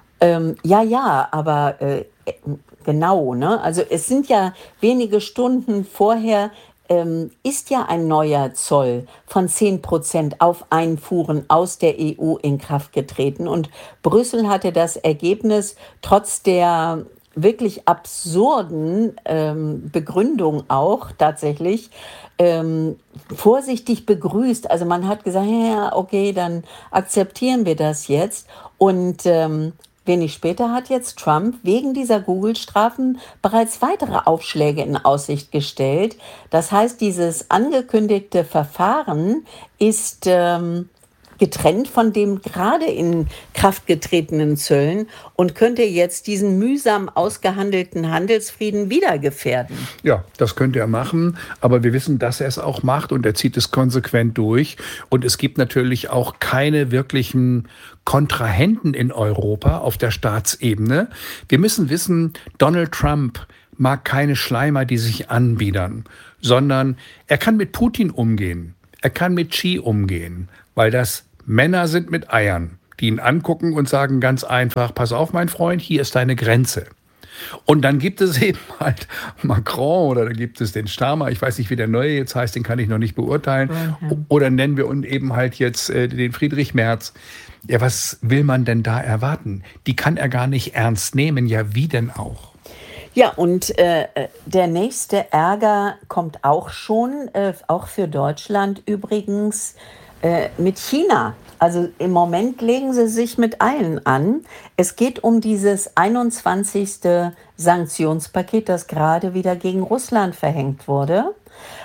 Aber genau, ne? Also es sind ja wenige Stunden vorher ist ja ein neuer Zoll von 10% auf Einfuhren aus der EU in Kraft getreten. Und Brüssel hatte das Ergebnis trotz der wirklich absurden Begründung auch tatsächlich vorsichtig begrüßt. Also man hat gesagt, ja, okay, dann akzeptieren wir das jetzt. Und Wenig später hat jetzt Trump wegen dieser Google-Strafen bereits weitere Aufschläge in Aussicht gestellt. Das heißt, dieses angekündigte Verfahren ist getrennt von dem gerade in Kraft getretenen Zöllen und könnte jetzt diesen mühsam ausgehandelten Handelsfrieden wieder gefährden. Ja, das könnte er machen, aber wir wissen, dass er es auch macht und er zieht es konsequent durch. Und es gibt natürlich auch keine wirklichen Kontrahenten in Europa auf der Staatsebene. Wir müssen wissen, Donald Trump mag keine Schleimer, die sich anbiedern, sondern er kann mit Putin umgehen, er kann mit Xi umgehen, weil das Männer sind mit Eiern, die ihn angucken und sagen ganz einfach, pass auf, mein Freund, hier ist deine Grenze. Und dann gibt es eben halt Macron oder da gibt es den Starmer, ich weiß nicht, wie der neue jetzt heißt, den kann ich noch nicht beurteilen. Oder nennen wir uns eben halt jetzt den Friedrich Merz. Ja, was will man denn da erwarten? Die kann er gar nicht ernst nehmen. Ja, wie denn auch? Ja, und der nächste Ärger kommt auch schon, auch für Deutschland übrigens, mit China. Also im Moment legen sie sich mit Eilen an. Es geht um dieses 21. Sanktionspaket, das gerade wieder gegen Russland verhängt wurde.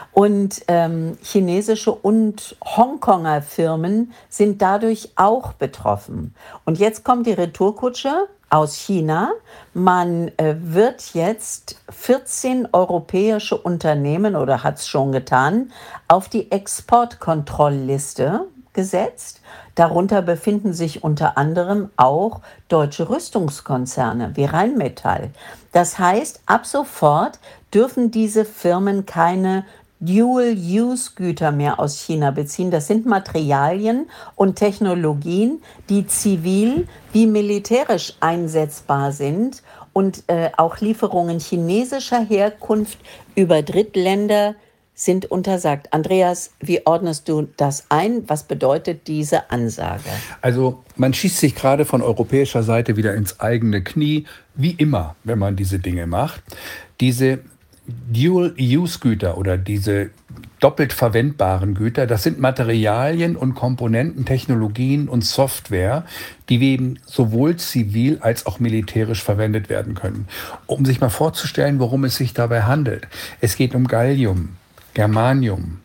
Und chinesische und Hongkonger Firmen sind dadurch auch betroffen. Und jetzt kommt die Retourkutsche aus China. Man wird jetzt 14 europäische Unternehmen, oder hat es schon getan, auf die Exportkontrollliste gesetzt. Darunter befinden sich unter anderem auch deutsche Rüstungskonzerne wie Rheinmetall. Das heißt, ab sofort dürfen diese Firmen keine Dual-Use-Güter mehr aus China beziehen. Das sind Materialien und Technologien, die zivil wie militärisch einsetzbar sind und auch Lieferungen chinesischer Herkunft über Drittländer sind untersagt. Andreas, wie ordnest du das ein? Was bedeutet diese Ansage? Also man schießt sich gerade von europäischer Seite wieder ins eigene Knie, wie immer, wenn man diese Dinge macht. Diese Dual-Use-Güter oder diese doppelt verwendbaren Güter, das sind Materialien und Komponenten, Technologien und Software, die eben sowohl zivil als auch militärisch verwendet werden können. Um sich mal vorzustellen, worum es sich dabei handelt. Es geht um Gallium, Germanium,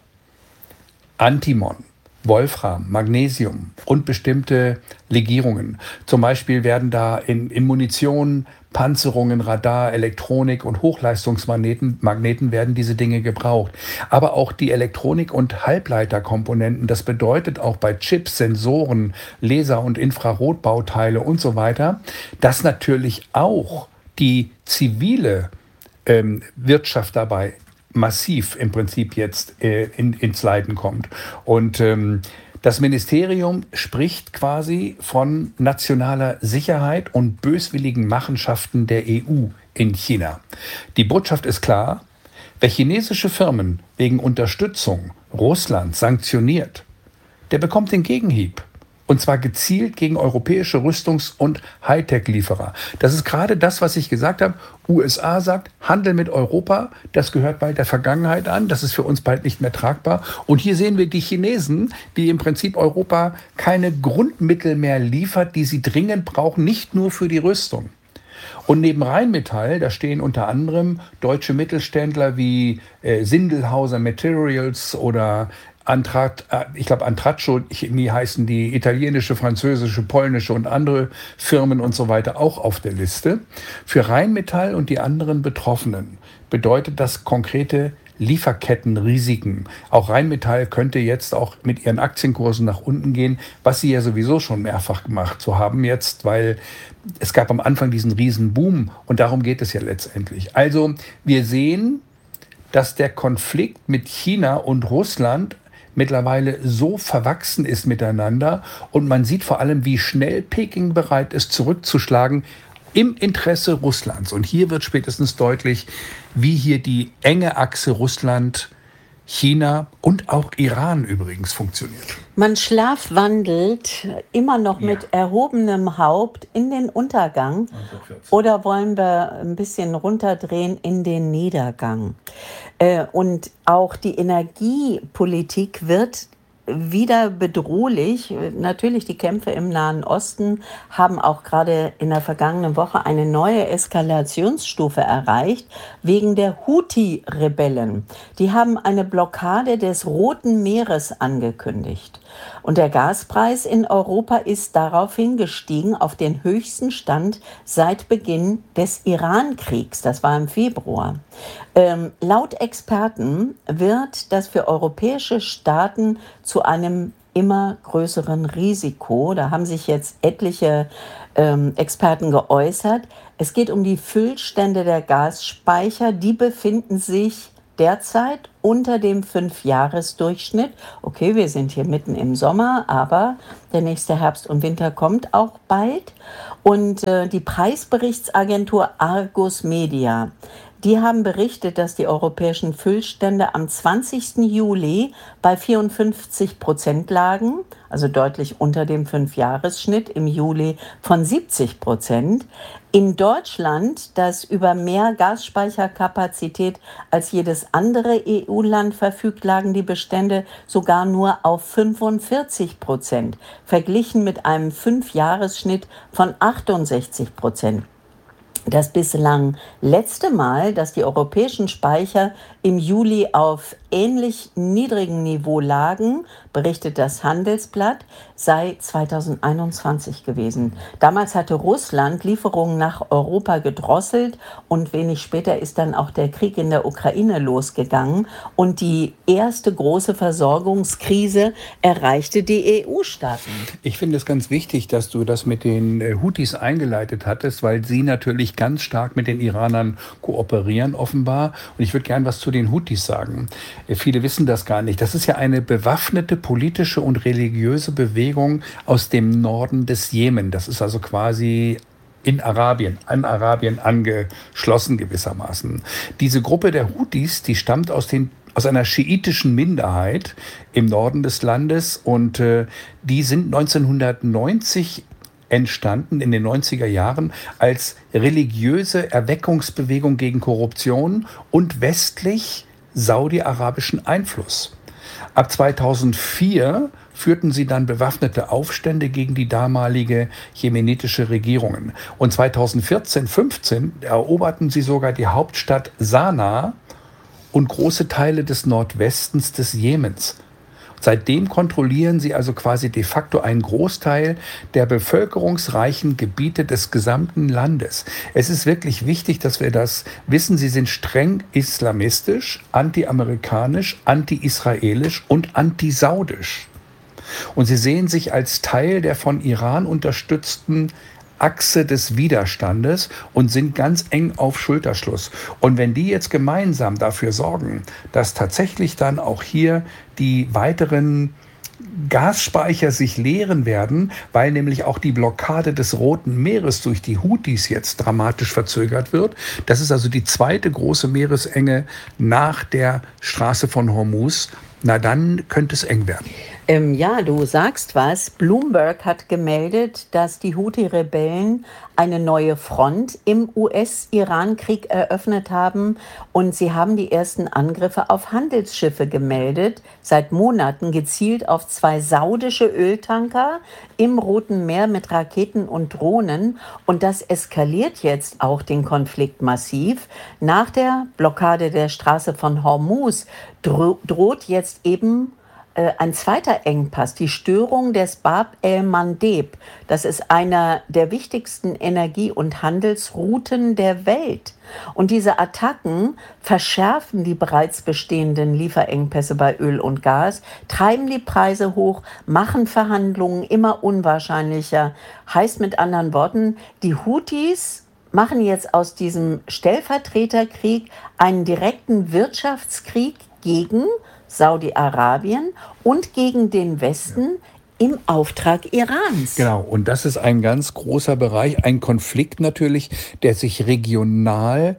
Antimon, Wolfram, Magnesium und bestimmte Legierungen. Zum Beispiel werden da in Munition, Panzerungen, Radar, Elektronik und Hochleistungsmagneten werden diese Dinge gebraucht. Aber auch die Elektronik- und Halbleiterkomponenten, das bedeutet auch bei Chips, Sensoren, Laser- und Infrarotbauteile und so weiter, dass natürlich auch die zivile Wirtschaft dabei massiv im Prinzip jetzt ins Leiden kommt. Und das Ministerium spricht quasi von nationaler Sicherheit und böswilligen Machenschaften der EU in China. Die Botschaft ist klar, wer chinesische Firmen wegen Unterstützung Russlands sanktioniert, der bekommt den Gegenhieb. Und zwar gezielt gegen europäische Rüstungs- und Hightech-Lieferer. Das ist gerade das, was ich gesagt habe. USA sagt, Handel mit Europa, das gehört bald der Vergangenheit an. Das ist für uns bald nicht mehr tragbar. Und hier sehen wir die Chinesen, die im Prinzip Europa keine Grundmittel mehr liefert, die sie dringend brauchen, nicht nur für die Rüstung. Und neben Rheinmetall, da stehen unter anderem deutsche Mittelständler wie Sindelhauser Materials oder Antraccio Chemie heißen die, italienische, französische, polnische und andere Firmen und so weiter auch auf der Liste. Für Rheinmetall und die anderen Betroffenen bedeutet das konkrete Lieferkettenrisiken. Auch Rheinmetall könnte jetzt auch mit ihren Aktienkursen nach unten gehen, was sie ja sowieso schon mehrfach gemacht zu haben jetzt, weil es gab am Anfang diesen riesen Boom und darum geht es ja letztendlich. Also wir sehen, dass der Konflikt mit China und Russland mittlerweile so verwachsen ist miteinander und man sieht vor allem, wie schnell Peking bereit ist, zurückzuschlagen im Interesse Russlands. Und hier wird spätestens deutlich, wie hier die enge Achse Russland, China und auch Iran übrigens funktioniert. Man schlafwandelt immer noch mit erhobenem Haupt in den Untergang. Oder wollen wir ein bisschen runterdrehen in den Niedergang? Und auch die Energiepolitik wird wieder bedrohlich. Natürlich, die Kämpfe im Nahen Osten haben auch gerade in der vergangenen Woche eine neue Eskalationsstufe erreicht, wegen der Houthi-Rebellen. Die haben eine Blockade des Roten Meeres angekündigt. Und der Gaspreis in Europa ist daraufhin gestiegen auf den höchsten Stand seit Beginn des Iran-Kriegs. Das war im Februar. Laut Experten wird das für europäische Staaten zu einem immer größeren Risiko. Da haben sich jetzt etliche Experten geäußert. Es geht um die Füllstände der Gasspeicher. Die befinden sich derzeit unter dem 5-Jahres-Durchschnitt. Okay, wir sind hier mitten im Sommer, aber der nächste Herbst und Winter kommt auch bald. Und die Preisberichtsagentur Argus Media, die haben berichtet, dass die europäischen Füllstände am 20. Juli bei 54% lagen, also deutlich unter dem 5-Jahres-Schnitt, im Juli von 70%. In Deutschland, das über mehr Gasspeicherkapazität als jedes andere EU-Land verfügt, lagen die Bestände sogar nur auf 45%, verglichen mit einem 5-Jahres-Schnitt von 68%. Das bislang letzte Mal, dass die europäischen Speicher im Juli auf ähnlich niedrigem Niveau lagen, berichtet das Handelsblatt, sei 2021 gewesen. Damals hatte Russland Lieferungen nach Europa gedrosselt und wenig später ist dann auch der Krieg in der Ukraine losgegangen und die erste große Versorgungskrise erreichte die EU-Staaten. Ich finde es ganz wichtig, dass du das mit den Houthis eingeleitet hattest, weil sie natürlich ganz stark mit den Iranern kooperieren offenbar. Und ich würde gern was zu den Houthis sagen. Viele wissen das gar nicht. Das ist ja eine bewaffnete politische und religiöse Bewegung aus dem Norden des Jemen. Das ist also quasi an Arabien angeschlossen gewissermaßen. Diese Gruppe der Houthis, die stammt aus einer schiitischen Minderheit im Norden des Landes und die sind 1990 entstanden, in den 90er Jahren, als religiöse Erweckungsbewegung gegen Korruption und westlich-saudi-arabischen Einfluss. Ab 2004 führten sie dann bewaffnete Aufstände gegen die damalige jemenitische Regierung. Und 2014-15 eroberten sie sogar die Hauptstadt Sanaa und große Teile des Nordwestens des Jemens. Seitdem kontrollieren sie also quasi de facto einen Großteil der bevölkerungsreichen Gebiete des gesamten Landes. Es ist wirklich wichtig, dass wir das wissen. Sie sind streng islamistisch, anti-amerikanisch, anti-israelisch und anti-saudisch. Und sie sehen sich als Teil der von Iran unterstützten Achse des Widerstandes und sind ganz eng auf Schulterschluss. Und wenn die jetzt gemeinsam dafür sorgen, dass tatsächlich dann auch hier die weiteren Gasspeicher sich leeren werden, weil nämlich auch die Blockade des Roten Meeres durch die Houthis jetzt dramatisch verzögert wird. Das ist also die zweite große Meeresenge nach der Straße von Hormuz. Na, dann könnte es eng werden. Ja, du sagst was. Bloomberg hat gemeldet, dass die Houthi-Rebellen eine neue Front im US-Iran-Krieg eröffnet haben und sie haben die ersten Angriffe auf Handelsschiffe gemeldet, seit Monaten gezielt auf 2 saudische Öltanker im Roten Meer mit Raketen und Drohnen, und das eskaliert jetzt auch den Konflikt massiv. Nach der Blockade der Straße von Hormuz droht jetzt eben ein zweiter Engpass, die Störung des Bab el-Mandeb. Das ist einer der wichtigsten Energie- und Handelsrouten der Welt. Und diese Attacken verschärfen die bereits bestehenden Lieferengpässe bei Öl und Gas, treiben die Preise hoch, machen Verhandlungen immer unwahrscheinlicher. Heißt mit anderen Worten, die Houthis machen jetzt aus diesem Stellvertreterkrieg einen direkten Wirtschaftskrieg gegen Saudi-Arabien und gegen den Westen im Auftrag Irans. Genau, und das ist ein ganz großer Bereich, ein Konflikt natürlich, der sich regional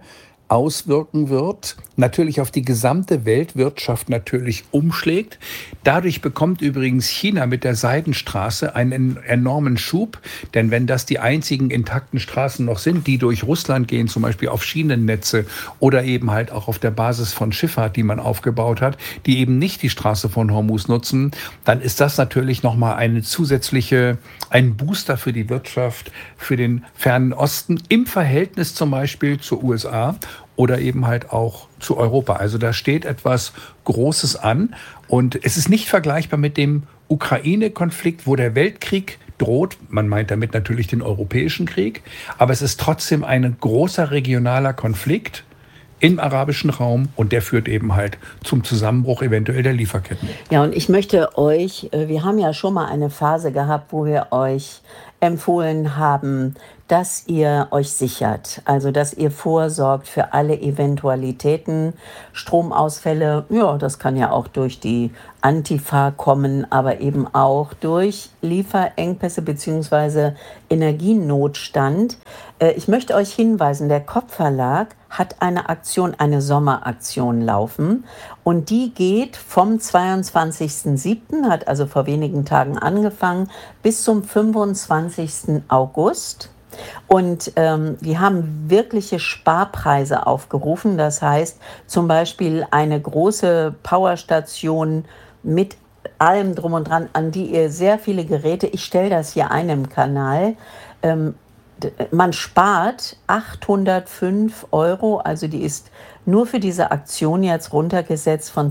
auswirken wird, natürlich auf die gesamte Weltwirtschaft natürlich umschlägt. Dadurch bekommt übrigens China mit der Seidenstraße einen enormen Schub, denn wenn das die einzigen intakten Straßen noch sind, die durch Russland gehen, zum Beispiel auf Schienennetze oder eben halt auch auf der Basis von Schifffahrt, die man aufgebaut hat, die eben nicht die Straße von Hormuz nutzen, dann ist das natürlich nochmal ein Booster für die Wirtschaft, für den fernen Osten im Verhältnis zum Beispiel zur USA oder eben halt auch zu Europa. Also da steht etwas Großes an und es ist nicht vergleichbar mit dem Ukraine-Konflikt, wo der Weltkrieg droht. Man meint damit natürlich den europäischen Krieg, aber es ist trotzdem ein großer regionaler Konflikt im arabischen Raum und der führt eben halt zum Zusammenbruch eventuell der Lieferketten. Ja, und ich möchte euch, wir haben ja schon mal eine Phase gehabt, wo wir euch empfohlen haben, dass ihr euch sichert, also dass ihr vorsorgt für alle Eventualitäten, Stromausfälle, ja, das kann ja auch durch die Antifa kommen, aber eben auch durch Lieferengpässe bzw. Energienotstand. Ich möchte euch hinweisen, der Kopp-Verlag hat eine Aktion, eine Sommeraktion laufen und die geht vom 22.07., hat also vor wenigen Tagen angefangen, bis zum 25. August. Und wir haben wirkliche Sparpreise aufgerufen. Das heißt zum Beispiel eine große Powerstation mit allem drum und dran, an die ihr sehr viele Geräte, ich stelle das hier ein im Kanal, man spart 805 €, also die ist nur für diese Aktion jetzt runtergesetzt von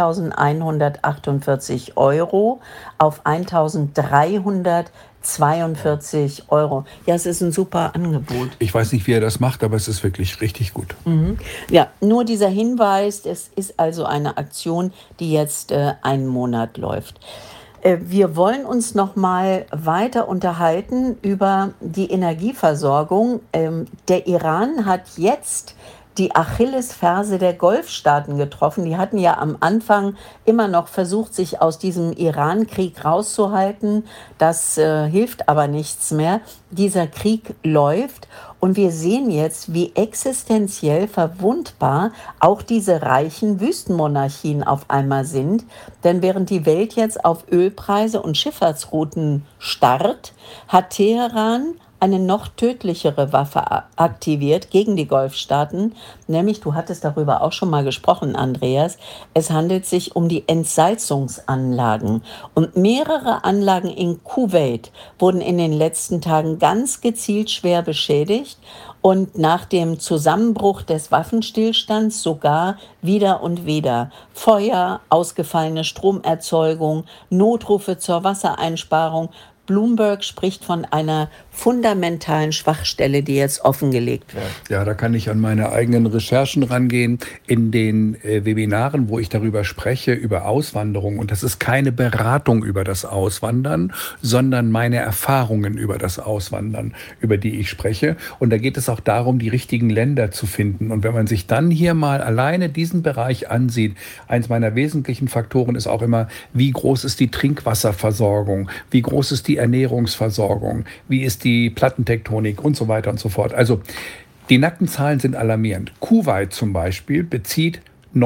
2.148 € auf 1.342 €. Ja, es ist ein super Angebot. Ich weiß nicht, wie er das macht, aber es ist wirklich richtig gut. Ja, nur dieser Hinweis, es ist also eine Aktion, die jetzt einen Monat läuft. Wir wollen uns noch mal weiter unterhalten über die Energieversorgung. Der Iran hat jetzt die Achillesferse der Golfstaaten getroffen. Die hatten ja am Anfang immer noch versucht, sich aus diesem Iran-Krieg rauszuhalten. Das hilft aber nichts mehr. Dieser Krieg läuft und wir sehen jetzt, wie existenziell verwundbar auch diese reichen Wüstenmonarchien auf einmal sind. Denn während die Welt jetzt auf Ölpreise und Schifffahrtsrouten starrt, hat Teheran eine noch tödlichere Waffe aktiviert gegen die Golfstaaten, nämlich, du hattest darüber auch schon mal gesprochen, Andreas, es handelt sich um die Entsalzungsanlagen. Und mehrere Anlagen in Kuwait wurden in den letzten Tagen ganz gezielt schwer beschädigt und nach dem Zusammenbruch des Waffenstillstands sogar wieder und wieder. Feuer, ausgefallene Stromerzeugung, Notrufe zur Wassereinsparung. Bloomberg spricht von einer fundamentalen Schwachstelle, die jetzt offengelegt wird. Ja, da kann ich an meine eigenen Recherchen rangehen. In den Webinaren, wo ich darüber spreche, über Auswanderung. Und das ist keine Beratung über das Auswandern, sondern meine Erfahrungen über das Auswandern, über die ich spreche. Und da geht es auch darum, die richtigen Länder zu finden. Und wenn man sich dann hier mal alleine diesen Bereich ansieht, eins meiner wesentlichen Faktoren ist auch immer, wie groß ist die Trinkwasserversorgung, wie groß ist die Ernährungsversorgung, wie ist die Plattentektonik und so weiter und so fort. Also die nackten Zahlen sind alarmierend. Kuwait zum Beispiel bezieht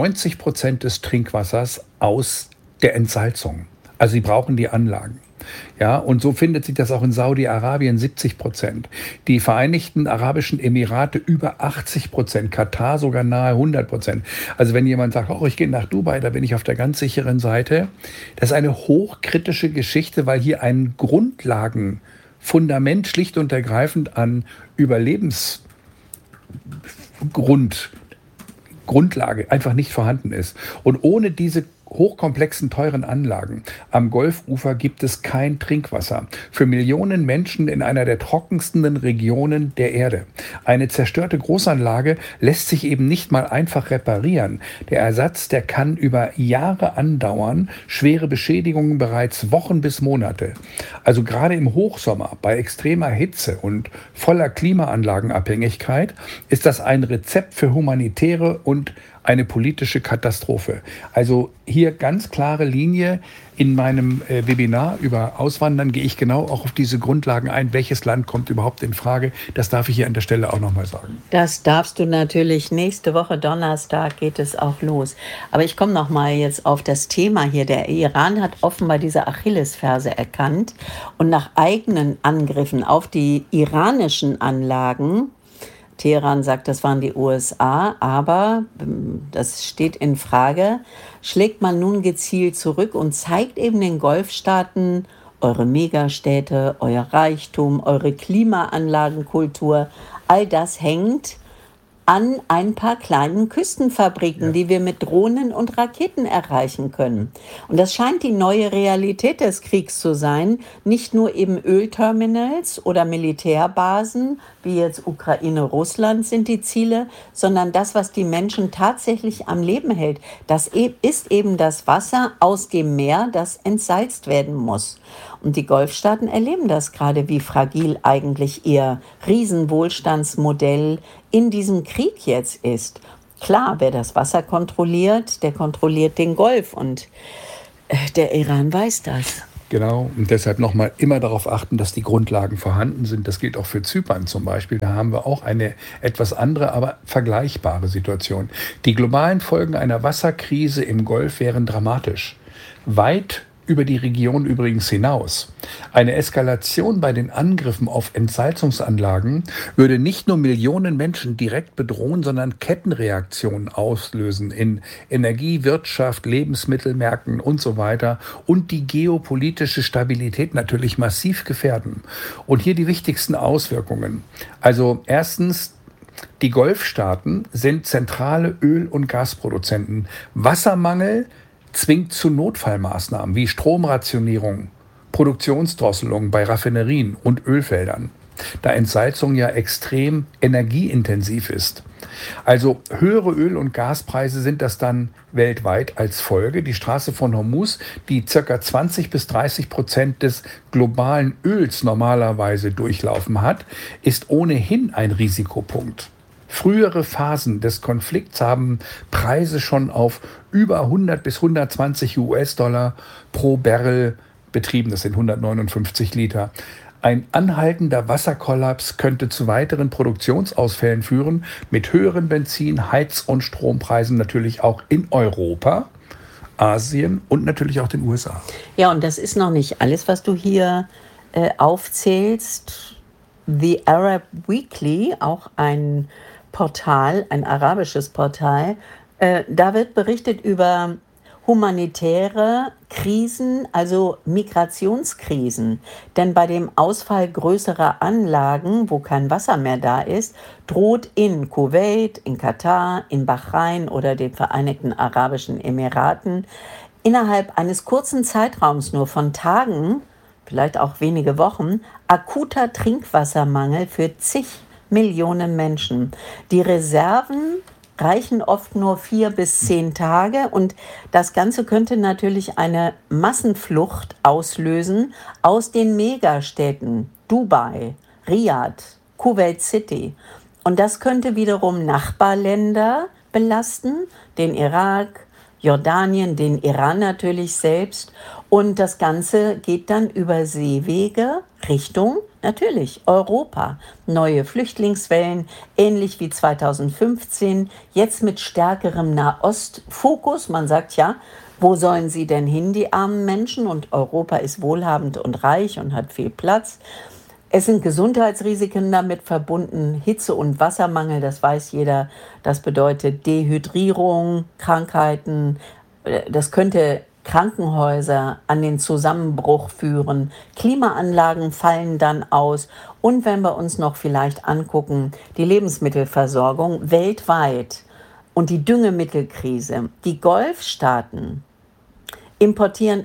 90% des Trinkwassers aus der Entsalzung. Also sie brauchen die Anlagen. Ja, und so findet sich das auch in Saudi-Arabien 70%. Die Vereinigten Arabischen Emirate über 80%, Katar sogar nahe 100%. Also wenn jemand sagt, oh, ich gehe nach Dubai, da bin ich auf der ganz sicheren Seite. Das ist eine hochkritische Geschichte, weil hier ein Grundlagenfundament schlicht und ergreifend an Grundlage einfach nicht vorhanden ist. Und ohne diese hochkomplexen, teuren Anlagen am Golfufer gibt es kein Trinkwasser für Millionen Menschen in einer der trockensten Regionen der Erde. Eine zerstörte Großanlage lässt sich eben nicht mal einfach reparieren. Der Ersatz, der kann über Jahre andauern, schwere Beschädigungen bereits Wochen bis Monate. Also gerade im Hochsommer bei extremer Hitze und voller Klimaanlagenabhängigkeit ist das ein Rezept für humanitäre und eine politische Katastrophe. Also hier ganz klare Linie. In meinem Webinar über Auswandern gehe ich genau auch auf diese Grundlagen ein. Welches Land kommt überhaupt in Frage? Das darf ich hier an der Stelle auch nochmal sagen. Das darfst du natürlich. Nächste Woche Donnerstag geht es auch los. Aber ich komme nochmal jetzt auf das Thema hier. Der Iran hat offenbar diese Achillesferse erkannt und nach eigenen Angriffen auf die iranischen Anlagen, Teheran sagt, das waren die USA, aber das steht in Frage, schlägt man nun gezielt zurück und zeigt eben den Golfstaaten eure Megastädte, euer Reichtum, eure Klimaanlagenkultur, all das hängt an ein paar kleinen Küstenfabriken, die wir mit Drohnen und Raketen erreichen können. Und das scheint die neue Realität des Kriegs zu sein. Nicht nur eben Ölterminals oder Militärbasen, wie jetzt Ukraine, Russland sind die Ziele, sondern das, was die Menschen tatsächlich am Leben hält. Das ist eben das Wasser aus dem Meer, das entsalzt werden muss. Und die Golfstaaten erleben das gerade, wie fragil eigentlich ihr Riesenwohlstandsmodell in diesem Krieg jetzt ist. Klar, wer das Wasser kontrolliert, der kontrolliert den Golf und der Iran weiß das. Genau, und deshalb nochmal immer darauf achten, dass die Grundlagen vorhanden sind. Das gilt auch für Zypern zum Beispiel. Da haben wir auch eine etwas andere, aber vergleichbare Situation. Die globalen Folgen einer Wasserkrise im Golf wären dramatisch. Weit über die Region übrigens hinaus. Eine Eskalation bei den Angriffen auf Entsalzungsanlagen würde nicht nur Millionen Menschen direkt bedrohen, sondern Kettenreaktionen auslösen in Energie, Wirtschaft, Lebensmittelmärkten und so weiter und die geopolitische Stabilität natürlich massiv gefährden. Und hier die wichtigsten Auswirkungen. Also erstens, die Golfstaaten sind zentrale Öl- und Gasproduzenten. Wassermangel zwingt zu Notfallmaßnahmen wie Stromrationierung, Produktionsdrosselung bei Raffinerien und Ölfeldern, da Entsalzung ja extrem energieintensiv ist. Also höhere Öl- und Gaspreise sind das dann weltweit als Folge. Die Straße von Hormuz, die ca. 20-30% des globalen Öls normalerweise durchlaufen hat, ist ohnehin ein Risikopunkt. Frühere Phasen des Konflikts haben Preise schon auf über 100 bis 120 US-Dollar pro Barrel betrieben. Das sind 159 Liter. Ein anhaltender Wasserkollaps könnte zu weiteren Produktionsausfällen führen, mit höheren Benzin-, Heiz- und Strompreisen natürlich auch in Europa, Asien und natürlich auch den USA. Ja, und das ist noch nicht alles, was du hier aufzählst. The Arab Weekly, auch ein Portal, ein arabisches Portal, da wird berichtet über humanitäre Krisen, also Migrationskrisen. Denn bei dem Ausfall größerer Anlagen, wo kein Wasser mehr da ist, droht in Kuwait, in Katar, in Bahrain oder den Vereinigten Arabischen Emiraten innerhalb eines kurzen Zeitraums nur von Tagen, vielleicht auch wenige Wochen, akuter Trinkwassermangel für zig Millionen Menschen. Die Reserven reichen oft nur 4 bis 10 Tage und das Ganze könnte natürlich eine Massenflucht auslösen aus den Megastädten Dubai, Riyadh, Kuwait City. Und das könnte wiederum Nachbarländer belasten, den Irak, Jordanien, den Iran natürlich selbst. Und das Ganze geht dann über Seewege Richtung natürlich Europa. Neue Flüchtlingswellen, ähnlich wie 2015, jetzt mit stärkerem Nahostfokus. Man sagt ja, wo sollen sie denn hin, die armen Menschen? Und Europa ist wohlhabend und reich und hat viel Platz. Es sind Gesundheitsrisiken damit verbunden, Hitze- und Wassermangel, das weiß jeder. Das bedeutet Dehydrierung, Krankheiten. Das könnte Krankenhäuser an den Zusammenbruch führen. Klimaanlagen fallen dann aus. Und wenn wir uns noch vielleicht angucken, die Lebensmittelversorgung weltweit und die Düngemittelkrise. Die Golfstaaten importieren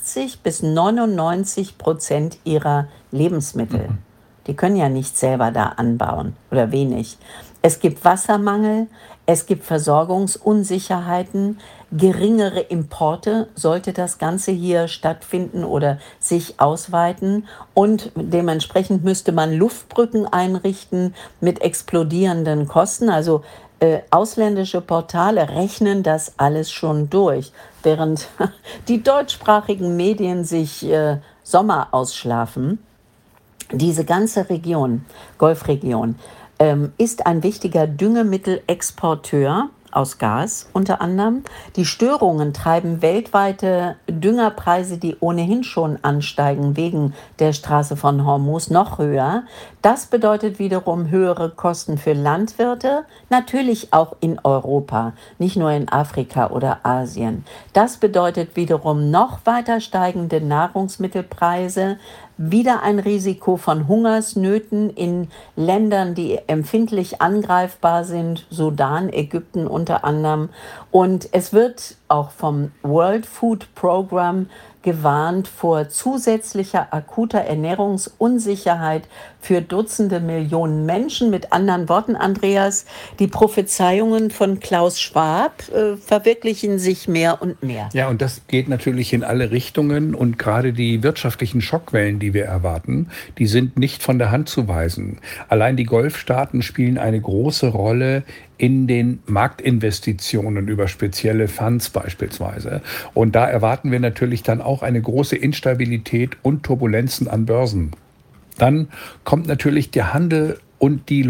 80-99% ihrer Lebensmittel. Die können ja nicht selber da anbauen oder wenig. Es gibt Wassermangel, es gibt Versorgungsunsicherheiten, geringere Importe, sollte das Ganze hier stattfinden oder sich ausweiten. Und dementsprechend müsste man Luftbrücken einrichten mit explodierenden Kosten. Also Ausländische Portale rechnen das alles schon durch, während die deutschsprachigen Medien sich Sommer ausschlafen. Diese ganze Region, Golfregion, ist ein wichtiger Düngemittelexporteur aus Gas unter anderem. Die Störungen treiben weltweite Düngerpreise, die ohnehin schon ansteigen wegen der Straße von Hormuz, noch höher. Das bedeutet wiederum höhere Kosten für Landwirte, natürlich auch in Europa, nicht nur in Afrika oder Asien. Das bedeutet wiederum noch weiter steigende Nahrungsmittelpreise, wieder ein Risiko von Hungersnöten in Ländern, die empfindlich angreifbar sind, Sudan, Ägypten unter anderem. Und es wird auch vom World Food Program gewarnt vor zusätzlicher akuter Ernährungsunsicherheit für Dutzende Millionen Menschen. Mit anderen Worten, Andreas, die Prophezeiungen von Klaus Schwab verwirklichen sich mehr und mehr. Ja, und das geht natürlich in alle Richtungen. Und gerade die wirtschaftlichen Schockwellen, die wir erwarten, die sind nicht von der Hand zu weisen. Allein die Golfstaaten spielen eine große Rolle in den Marktinvestitionen über spezielle Funds beispielsweise. Und da erwarten wir natürlich dann auch eine große Instabilität und Turbulenzen an Börsen. Dann kommt natürlich der Handel und die